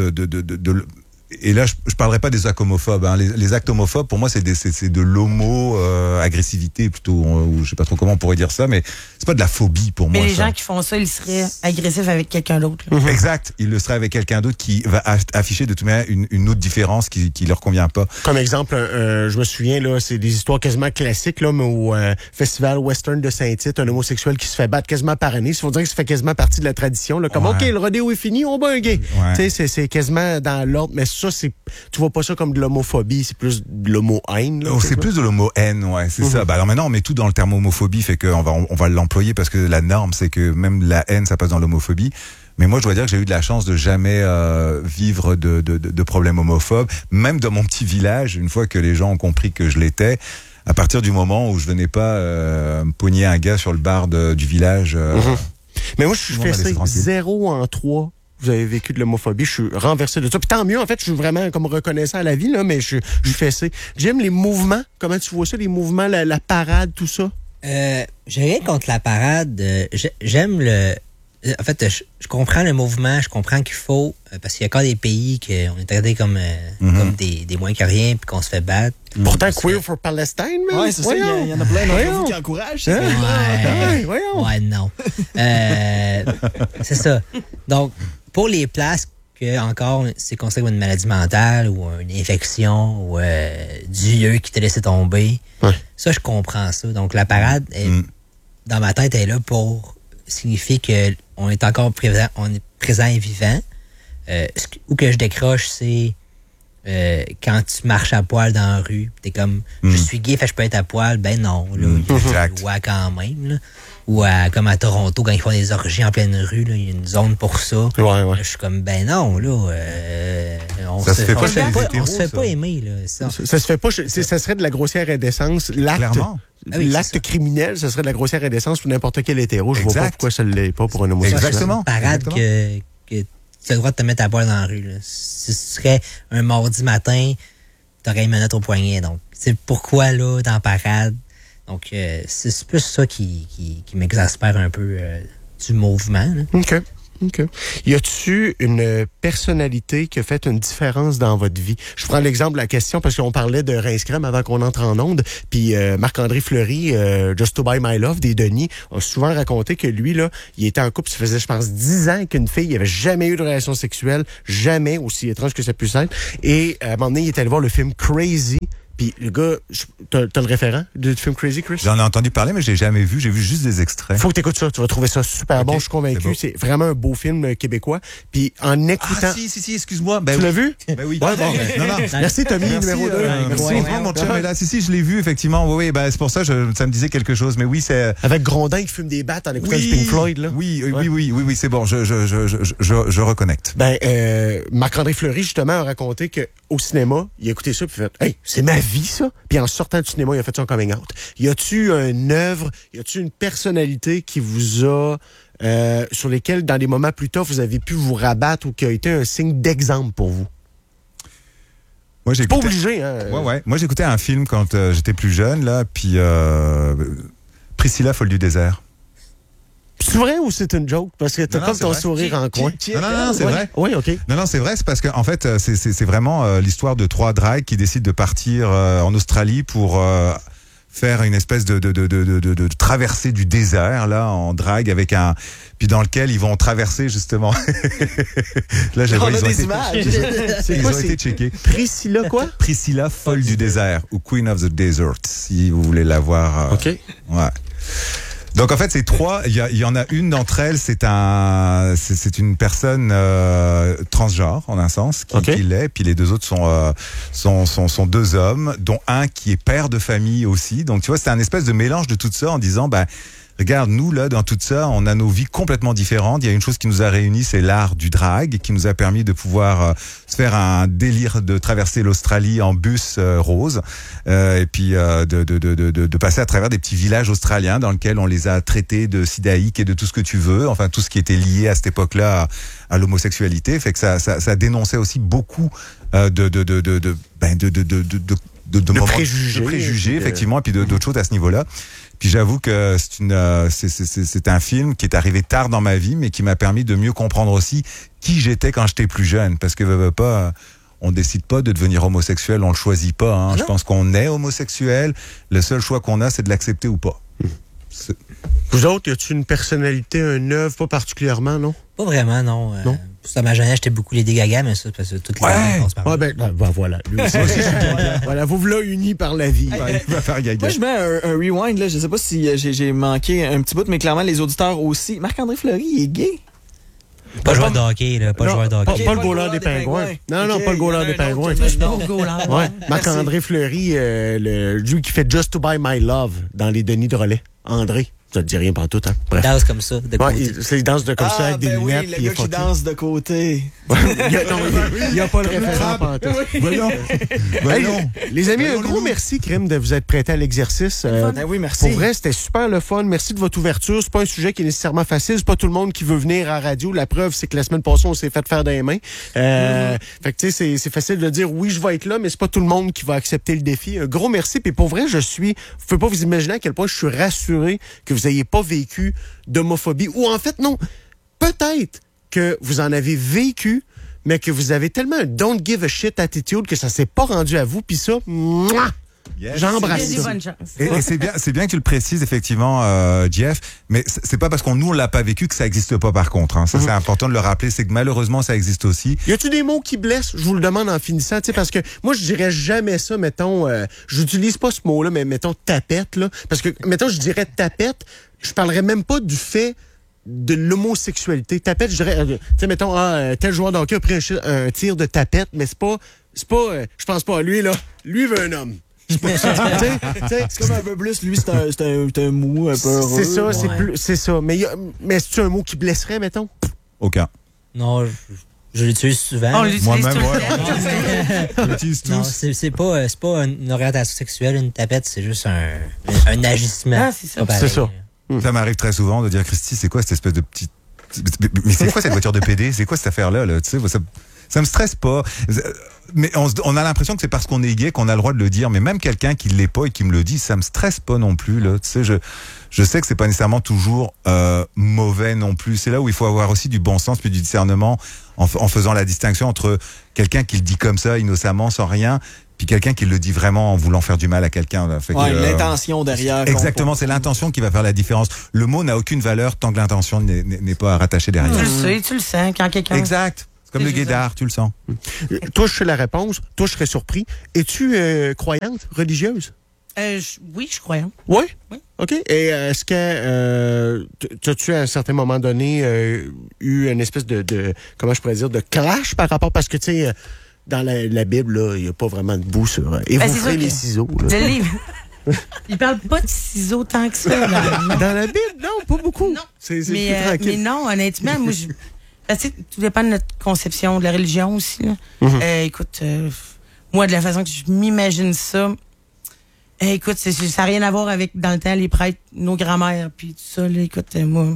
et là, je parlerai pas des actes homophobes. Hein. Les actes homophobes, pour moi, c'est de l'homo-agressivité plutôt. Ou je sais pas trop comment on pourrait dire ça, mais c'est pas de la phobie pour moi. Mais les gens qui font ça, ils seraient agressifs avec quelqu'un d'autre. Exact. Ils le seraient avec quelqu'un d'autre qui va afficher de toute manière une autre différence qui leur convient pas. Comme exemple, je me souviens, là, c'est des histoires quasiment classiques, là, mais au Festival Western de Saint-Tite, un homosexuel qui se fait battre quasiment par année. Il faut dire que ça fait quasiment partie de la tradition. Là. Comme, OK, le rodéo est fini, on bat un gay. Tu sais, c'est quasiment dans l'ordre, mais ça, tu vois pas ça comme de l'homophobie, c'est plus de l'homo-haine. Oh, c'est plus de l'homo-haine, ouais, c'est ça. Bah, alors maintenant, on met tout dans le terme homophobie, fait qu'on va l'employer parce que la norme, c'est que même la haine, ça passe dans l'homophobie. Mais moi, je dois dire que j'ai eu de la chance de jamais vivre de problèmes homophobes. Même dans mon petit village, une fois que les gens ont compris que je l'étais, à partir du moment où je venais pas me pogner un gars sur le bar du village... Mais moi, je fais ça 0 en 3. Vous avez vécu de l'homophobie, je suis renversé de ça. Puis tant mieux, en fait, je suis vraiment comme reconnaissant à la vie, là, mais je fais ça. J'aime les mouvements. Comment tu vois ça, les mouvements, la parade, tout ça? J'ai rien contre la parade. J'aime en fait, je comprends le mouvement, je comprends qu'il faut, parce qu'il y a encore des pays qu'on est traités comme des moins que rien, puis qu'on se fait battre. Pourtant, Queer for Palestine, man. Ouais, c'est ça, il y en a plein d'entre vous qui encouragent. Ouais, non. C'est ça. Donc, pour les places que encore c'est considéré comme une maladie mentale ou une infection ou Dieu qui t'a laissé tomber, ça, je comprends ça. Donc, la parade, dans ma tête, elle est là pour signifie que on est encore présent, on est présent et vivant. Où que je décroche, c'est quand tu marches à poil dans la rue, t'es comme, je suis gay, fait que je peux être à poil. Ben non, là, il y a une loi quand même, là. Ou comme à Toronto, quand ils font des orgies en pleine rue, là, il y a une zone pour ça. Ouais. Là, je suis comme, ben non, là, on Ça se fait pas chez les on hétéros, se fait ça. pas aimer, là. Ça Ça se fait pas. Ça serait de la grossière indécence. Clairement. Ah oui, c'est L'acte ça. criminel, ce serait de la grossière indécence pour n'importe quel hétéro. Je vois pas Exact. pourquoi ça ne l'est pas pour un homosexuel. Exactement. Parade que tu as le droit de te mettre à poil dans la rue, là. Si ce serait un mardi matin, t'aurais une menotte au poignet, donc. C'est pourquoi, là, dans parade. Donc, c'est plus ça qui m'exaspère un peu du mouvement, là. OK. Y a-tu une personnalité qui a fait une différence dans votre vie? Je prends l'exemple de la question parce qu'on parlait de Rince Crème avant qu'on entre en onde. Puis Marc-André Fleury, Just to Buy My Love, des Denis, a souvent raconté que lui, là, il était en couple, ça faisait, je pense, 10 ans avec une fille. Il avait jamais eu de relation sexuelle. Jamais, aussi étrange que ça puisse être. Et à un moment donné, il est allé voir le film Crazy. Puis le gars, t'as le référent du film Crazy, Chris? J'en ai entendu parler, mais je l'ai jamais vu. J'ai vu juste des extraits. Faut que t'écoutes ça. Tu vas trouver ça super bon. Ok, Je suis convaincu. c'est C'est vraiment un beau film québécois. Puis en écoutant... Ah, si, excuse-moi. Ben Tu oui. l'as vu? Ben oui. Ouais, bon. Non, non. Merci, Tommy, Merci, numéro 2. merci, Ouais, mon chum est là. Si, je l'ai vu, effectivement. Oui, ben, c'est pour ça, ça me disait quelque chose. Mais oui, c'est... Avec Grondin qui fume des battes en écoutant du Pink Floyd, là. Oui, c'est bon. Je reconnecte. Ben, Marc-André Fleury, justement, a raconté que au cinéma, il a écouté ça puis il a fait « Hey, c'est ma vie, ça! » Puis en sortant du cinéma, il a fait son coming out. Y a-tu une œuvre, y a-tu une personnalité qui vous a... sur lesquelles, dans des moments plus tard, vous avez pu vous rabattre ou qui a été un signe d'exemple pour vous? Moi, C'est pas obligé, hein? Ouais. Moi, j'écoutais un film quand j'étais plus jeune, là, puis Priscilla, folle du désert. C'est vrai ou c'est une joke? Parce que t'as Non, comme c'est ton vrai. sourire en coin. Non, c'est vrai. Oui, OK. Non, c'est vrai, c'est parce que en fait, c'est vraiment l'histoire de trois drags qui décident de partir en Australie pour faire une espèce de traversée du désert là en drague avec puis dans lequel ils vont traverser justement. Là, On a ils ont des été- images. Ils quoi, ont été checkés. Priscilla, quoi? Priscilla, folle du désert ou Queen of the Desert, si vous voulez la voir. OK. Ouais. Donc en fait, c'est trois. Il y en a une d'entre elles, c'est une personne transgenre en un sens qui l'est. Puis les deux autres sont deux hommes, dont un qui est père de famille aussi. Donc tu vois, c'est un espèce de mélange de tout ça en disant, ben regarde, nous là, dans tout ça, on a nos vies complètement différentes. Il y a une chose qui nous a réunis, c'est l'art du drag, qui nous a permis de pouvoir se faire un délire de traverser l'Australie en bus rose, et puis de passer à travers des petits villages australiens dans lesquels on les a traités de sidaïques et de tout ce que tu veux, enfin tout ce qui était lié à cette époque-là à l'homosexualité, fait que ça dénonçait aussi beaucoup de préjugés, effectivement, et puis d'autres choses à ce niveau-là. Puis j'avoue que c'est un film qui est arrivé tard dans ma vie, mais qui m'a permis de mieux comprendre aussi qui j'étais quand j'étais plus jeune. Parce que on décide pas de devenir homosexuel, on le choisit pas. Hein. Je pense qu'on est homosexuel. Le seul choix qu'on a, c'est de l'accepter ou pas. Vous autres, y a-tu une personnalité, une œuvre, pas particulièrement, non? Pas vraiment, non. Non? À ma jeunesse, j'étais beaucoup Lady Gaga, mais ça, parce que toutes les années, on se parle. Ouais, ben voilà. Lui aussi. Voilà, vous voilà unis par la vie. Il va faire gaga. Moi, je mets un rewind, là. Je sais pas si j'ai manqué un petit bout, mais clairement, les auditeurs aussi. Marc-André Fleury, il est gay. Pas joueur de hockey, là. Pas Non, joueur de hockey. Pas le goaler des Pingouins. Non, Ok, pas le goaler il y des en a un Pingouins. autre, Je suis pas au goal, hein. Ouais, Marc-André Fleury, lui qui fait Just to Buy My Love dans les Denis de relais. André, ça te dit rien pas tout, hein? Bref. Danse comme ça, de Ouais, côté. il danse de comme ça avec des ben lunettes. oui, puis le il gars est qui fucké. danse de côté. Il n'y a pas le référent pantoute. Voyons. Hey, Voyons. les amis, un Voyons, gros Loulou. merci, Crème, de vous être prêté à l'exercice. Ben oui, merci. Pour vrai, c'était super le fun. Merci de votre ouverture. C'est pas un sujet qui est nécessairement facile. C'est pas tout le monde qui veut venir à la radio. La preuve, c'est que la semaine passée, on s'est fait faire des mains. Fait que tu sais, c'est facile de dire oui, je vais être là, mais c'est pas tout le monde qui va accepter le défi. Un gros merci. Puis pour vrai, vous pouvez pas vous imaginer à quel point je suis rassuré que vous ayez pas vécu d'homophobie. Ou en fait, non, peut-être que vous en avez vécu, mais que vous avez tellement un don't give a shit attitude que ça s'est pas rendu à vous. Puis ça, mouah, Yes. j'embrasse Il y a des ça. bonnes chances. Et c'est bien que tu le précises effectivement, Jeff. Mais c'est pas parce qu'on nous on l'a pas vécu que ça existe pas par contre. Hein. Ça c'est important de le rappeler, c'est que malheureusement ça existe aussi. Y a-tu des mots qui blessent? Je vous le demande en finissant, tu sais, parce que moi, je dirais jamais ça, mettons, j'utilise pas ce mot-là, mais mettons tapette, là. Parce que, mettons, je dirais tapette, je parlerais même pas du fait de l'homosexualité. Tapette, je dirais, tu sais, mettons, tel joueur de hockey a pris un tir de tapette, mais c'est pas, je pense pas à lui, là. Lui veut un homme. C'est pas ça, c'est comme un peu plus, lui, c'est un mou, un peu heureux. C'est ça, Ouais. c'est ça. Mais c'est-tu un mot qui blesserait, mettons? Aucun. Non, je l'utilise souvent. On l'utilise Moi-même, tout le ouais. temps. On l'utilise Non, tous. c'est pas une orientation sexuelle, une tapette, c'est juste un agissement. Ah, c'est ça. Pas pareil. C'est ça. Ça m'arrive très souvent de dire, Christy, c'est quoi cette espèce de petite... Mais c'est quoi cette voiture de PD? C'est quoi cette affaire-là? Là? Tu sais, ça me stresse pas. Mais on a l'impression que c'est parce qu'on est gay qu'on a le droit de le dire. Mais même quelqu'un qui l'est pas et qui me le dit, ça me stresse pas non plus. Là. Tu sais, je sais que c'est pas nécessairement toujours mauvais non plus. C'est là où il faut avoir aussi du bon sens puis du discernement en faisant la distinction entre quelqu'un qui le dit comme ça, innocemment, sans rien, puis quelqu'un qui le dit vraiment en voulant faire du mal à quelqu'un. Là. Fait que, l'intention derrière. Exactement, c'est l'intention qui va faire la différence. Le mot n'a aucune valeur tant que l'intention n'est pas rattachée derrière. Tu le sais, tu le sens quand quelqu'un... Exact. C'est comme C'est le juste guédard, tu le sens. Toi, je sais la réponse. Toi, je serais surpris. Es-tu croyante, religieuse? Oui, je suis croyante. Oui? Oui. OK. Et est-ce que as-tu à un certain moment donné eu une espèce de comment je pourrais dire, de clash par rapport, parce que tu sais, dans la Bible, il n'y a pas vraiment de bout sur et Ben, vous c'est ferez sûr les que- ciseaux. Là. Le livre... Il parle pas de ciseaux tant que ça. Dans la Bible, non, pas beaucoup. Non. C'est plus Mais tranquille. non, honnêtement, moi, parce que tout dépend de notre conception de la religion aussi. Là. Écoute, moi, de la façon que je m'imagine ça, écoute, ça n'a rien à voir avec, dans le temps, les prêtres, nos grands-mères, puis tout ça. Là, écoute, moi,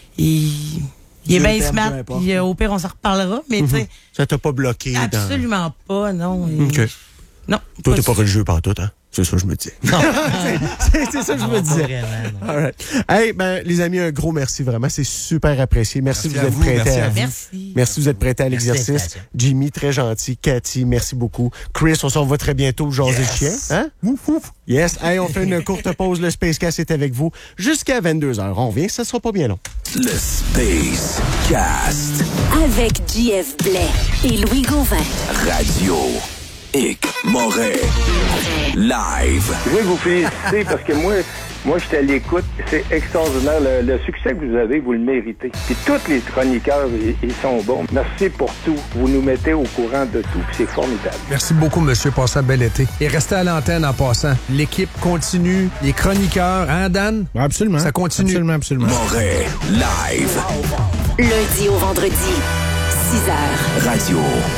il est Dieu bien t'aime, smart, peu importe. puis au pire, on s'en reparlera, mais tu sais, Ça t'a pas bloqué absolument pas, non. OK. Non. Toi, t'es ça. pas religieux pantoute, hein? C'est ça que je me dis. c'est ça que je me Pas disais. vraiment, non. All right. Hey, ben, les amis, un gros merci, vraiment. C'est super apprécié. Merci de vous Merci à être vous, prêtés merci à à vous. Merci. Merci de vous être prêtés à Merci de l'exercice. l'invitation. Jimmy, très gentil. Cathy, merci beaucoup. Chris, on se revoit très bientôt, jaser le chien. Hein? Ouf, ouf. Yes. Hey, on fait une courte pause. Le Spacecast est avec vous jusqu'à 22h. On revient, ça sera pas bien long. Le Space Cast. Avec JF Blais et Louis Gauvin. Radio X Moret. Live. Je veux vous féliciter parce que moi, j'étais à l'écoute. C'est extraordinaire. Le succès que vous avez, vous le méritez. Puis tous les chroniqueurs, ils sont bons. Merci pour tout. Vous nous mettez au courant de tout. Puis c'est formidable. Merci beaucoup, monsieur. Passez un bel été. Et restez à l'antenne en passant. L'équipe continue. Les chroniqueurs, hein, Dan? Absolument. Ça continue. Absolument. Moret. Live. Lundi au vendredi, 6h. Radio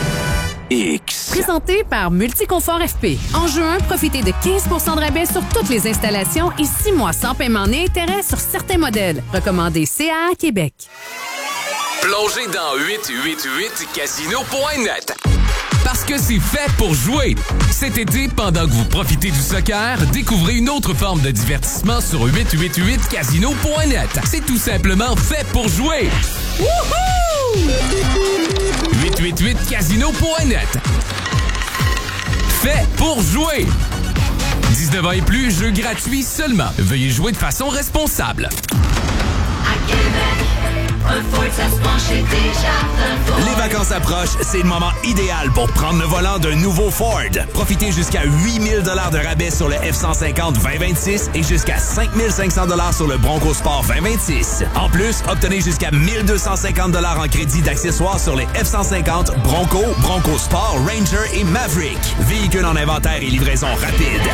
X. Présenté par Multiconfort FP. En juin, profitez de 15 de rabais sur toutes les installations et 6 mois sans paiement ni intérêt sur certains modèles. Recommandé CAA Québec. Plongez dans 888casino.net. Parce que c'est fait pour jouer. Cet été, pendant que vous profitez du soccer, découvrez une autre forme de divertissement sur 888casino.net. C'est tout simplement fait pour jouer. Wouhou! 888casino.net. Fait pour jouer. 19 ans et plus, jeu gratuit seulement. Veuillez jouer de façon responsable. Les vacances approchent, c'est le moment idéal pour prendre le volant d'un nouveau Ford. Profitez jusqu'à 8000 $ de rabais sur le F-150 2026 et jusqu'à 5500 $ sur le Bronco Sport 2026. En plus, obtenez jusqu'à 1250 $ en crédit d'accessoires sur les F-150, Bronco, Bronco Sport, Ranger et Maverick. Véhicules en inventaire et livraison rapide.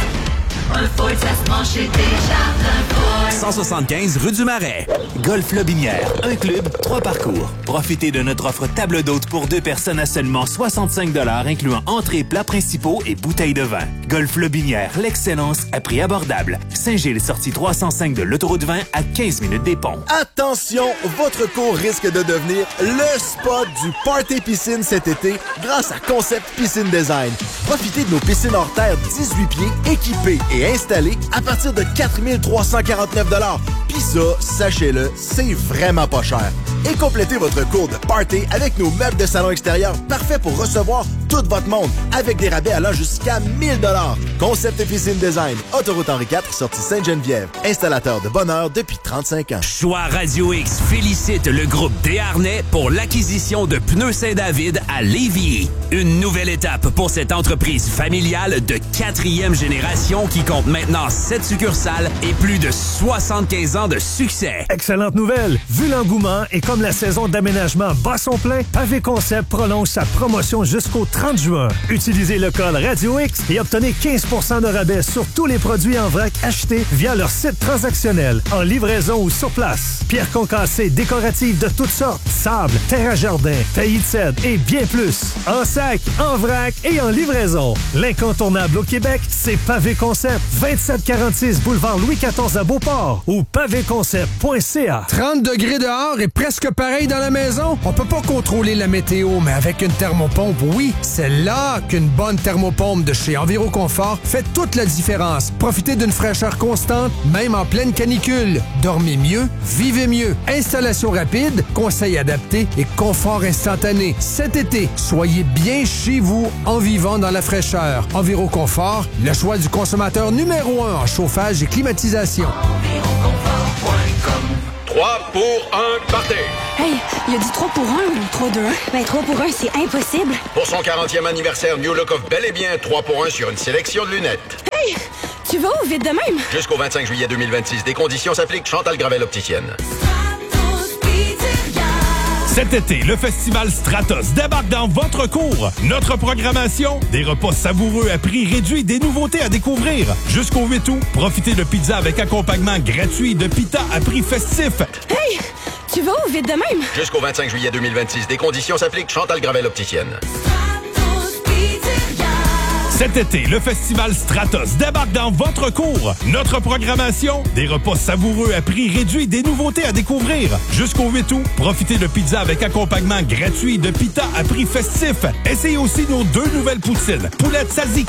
175 rue du Marais. Golf Lobinière, un club, 3 parcours. Profitez de notre offre table d'hôte pour 2 personnes à seulement 65 $, incluant entrées, plats principaux et bouteilles de vin. Golf Lobinière, l'excellence à prix abordable. Saint-Gilles, sortie 305 de l'autoroute 20 à 15 minutes des ponts. Attention, votre cours risque de devenir le spot du party piscine cet été grâce à Concept Piscine Design. Profitez de nos piscines hors terre 18 pieds équipées et installées à partir de 4 349 $. Pis ça, sachez-le, c'est vraiment pas cher. Et complétez votre cours de party avec nos meubles de salon extérieur parfaits pour recevoir tout votre monde avec des rabais allant jusqu'à 1000 $. Concept Piscine Design, autoroute Henri IV, sortie Sainte-Geneviève. Installateur de bonheur depuis 35 ans. Choix Radio X félicite le groupe Desharnais pour l'acquisition de Pneus Saint-David à Lévis. Une nouvelle étape pour cette entreprise familiale de 4e génération qui compte maintenant 7 succursales et plus de 75 ans de succès. Excellente nouvelle! Vu l'engouement et comme la saison d'aménagement bat son plein, Pavé Concept prolonge sa promotion jusqu'au 30 juin. Utilisez le code Radio X et obtenez 15 % de rabais sur tous les produits en vrac achetés via leur site transactionnel, en livraison ou sur place. Pierres concassées décoratives de toutes sortes, sable, terre à jardin, taillis de cèdre et bien plus. En sac, en vrac et en livraison. L'incontournable au Québec, c'est Pavé Concept. 2746 boulevard Louis XIV à Beauport ou pavéconcept.ca. 30 degrés dehors et presque pareil dans la maison? On peut pas contrôler la météo, mais avec une thermopompe, oui, c'est là qu'une bonne thermopompe de chez Enviroconfort fait toute la différence. Profitez d'une fraîcheur constante, même en pleine canicule. Dormez mieux, vivez mieux. Installation rapide, conseils adaptés et confort instantané. Cet été, soyez bien chez vous en vivant dans la fraîcheur. Enviroconfort, le choix du consommateur numéro 1 en chauffage et climatisation. 3 pour 1, partez! Hey, il a dit 3 pour 1 ou 3 2 1? Ben 3 pour 1, c'est impossible. Pour son 40e anniversaire, New Look offre bel et bien 3 pour 1 sur une sélection de lunettes. Hey, tu vas où vite de même? Jusqu'au 25 juillet 2026, des conditions s'appliquent. Chantal Gravel, opticienne. Cet été, le festival Stratos débarque dans votre cour. Notre programmation, des repas savoureux à prix réduit, des nouveautés à découvrir. Jusqu'au 8 août, profitez de pizza avec accompagnement gratuit de pita à prix festif. Hey, tu vas où vite de même? Jusqu'au 25 juillet 2026, des conditions s'appliquent. Chantal Gravel, opticienne. Cet été, le festival Stratos débarque dans votre cour. Notre programmation, des repas savoureux à prix réduit, des nouveautés à découvrir. Jusqu'au 8 août, profitez de pizza avec accompagnement gratuit de pita à prix festif. Essayez aussi nos 2 nouvelles poutines. Poulette tzatziki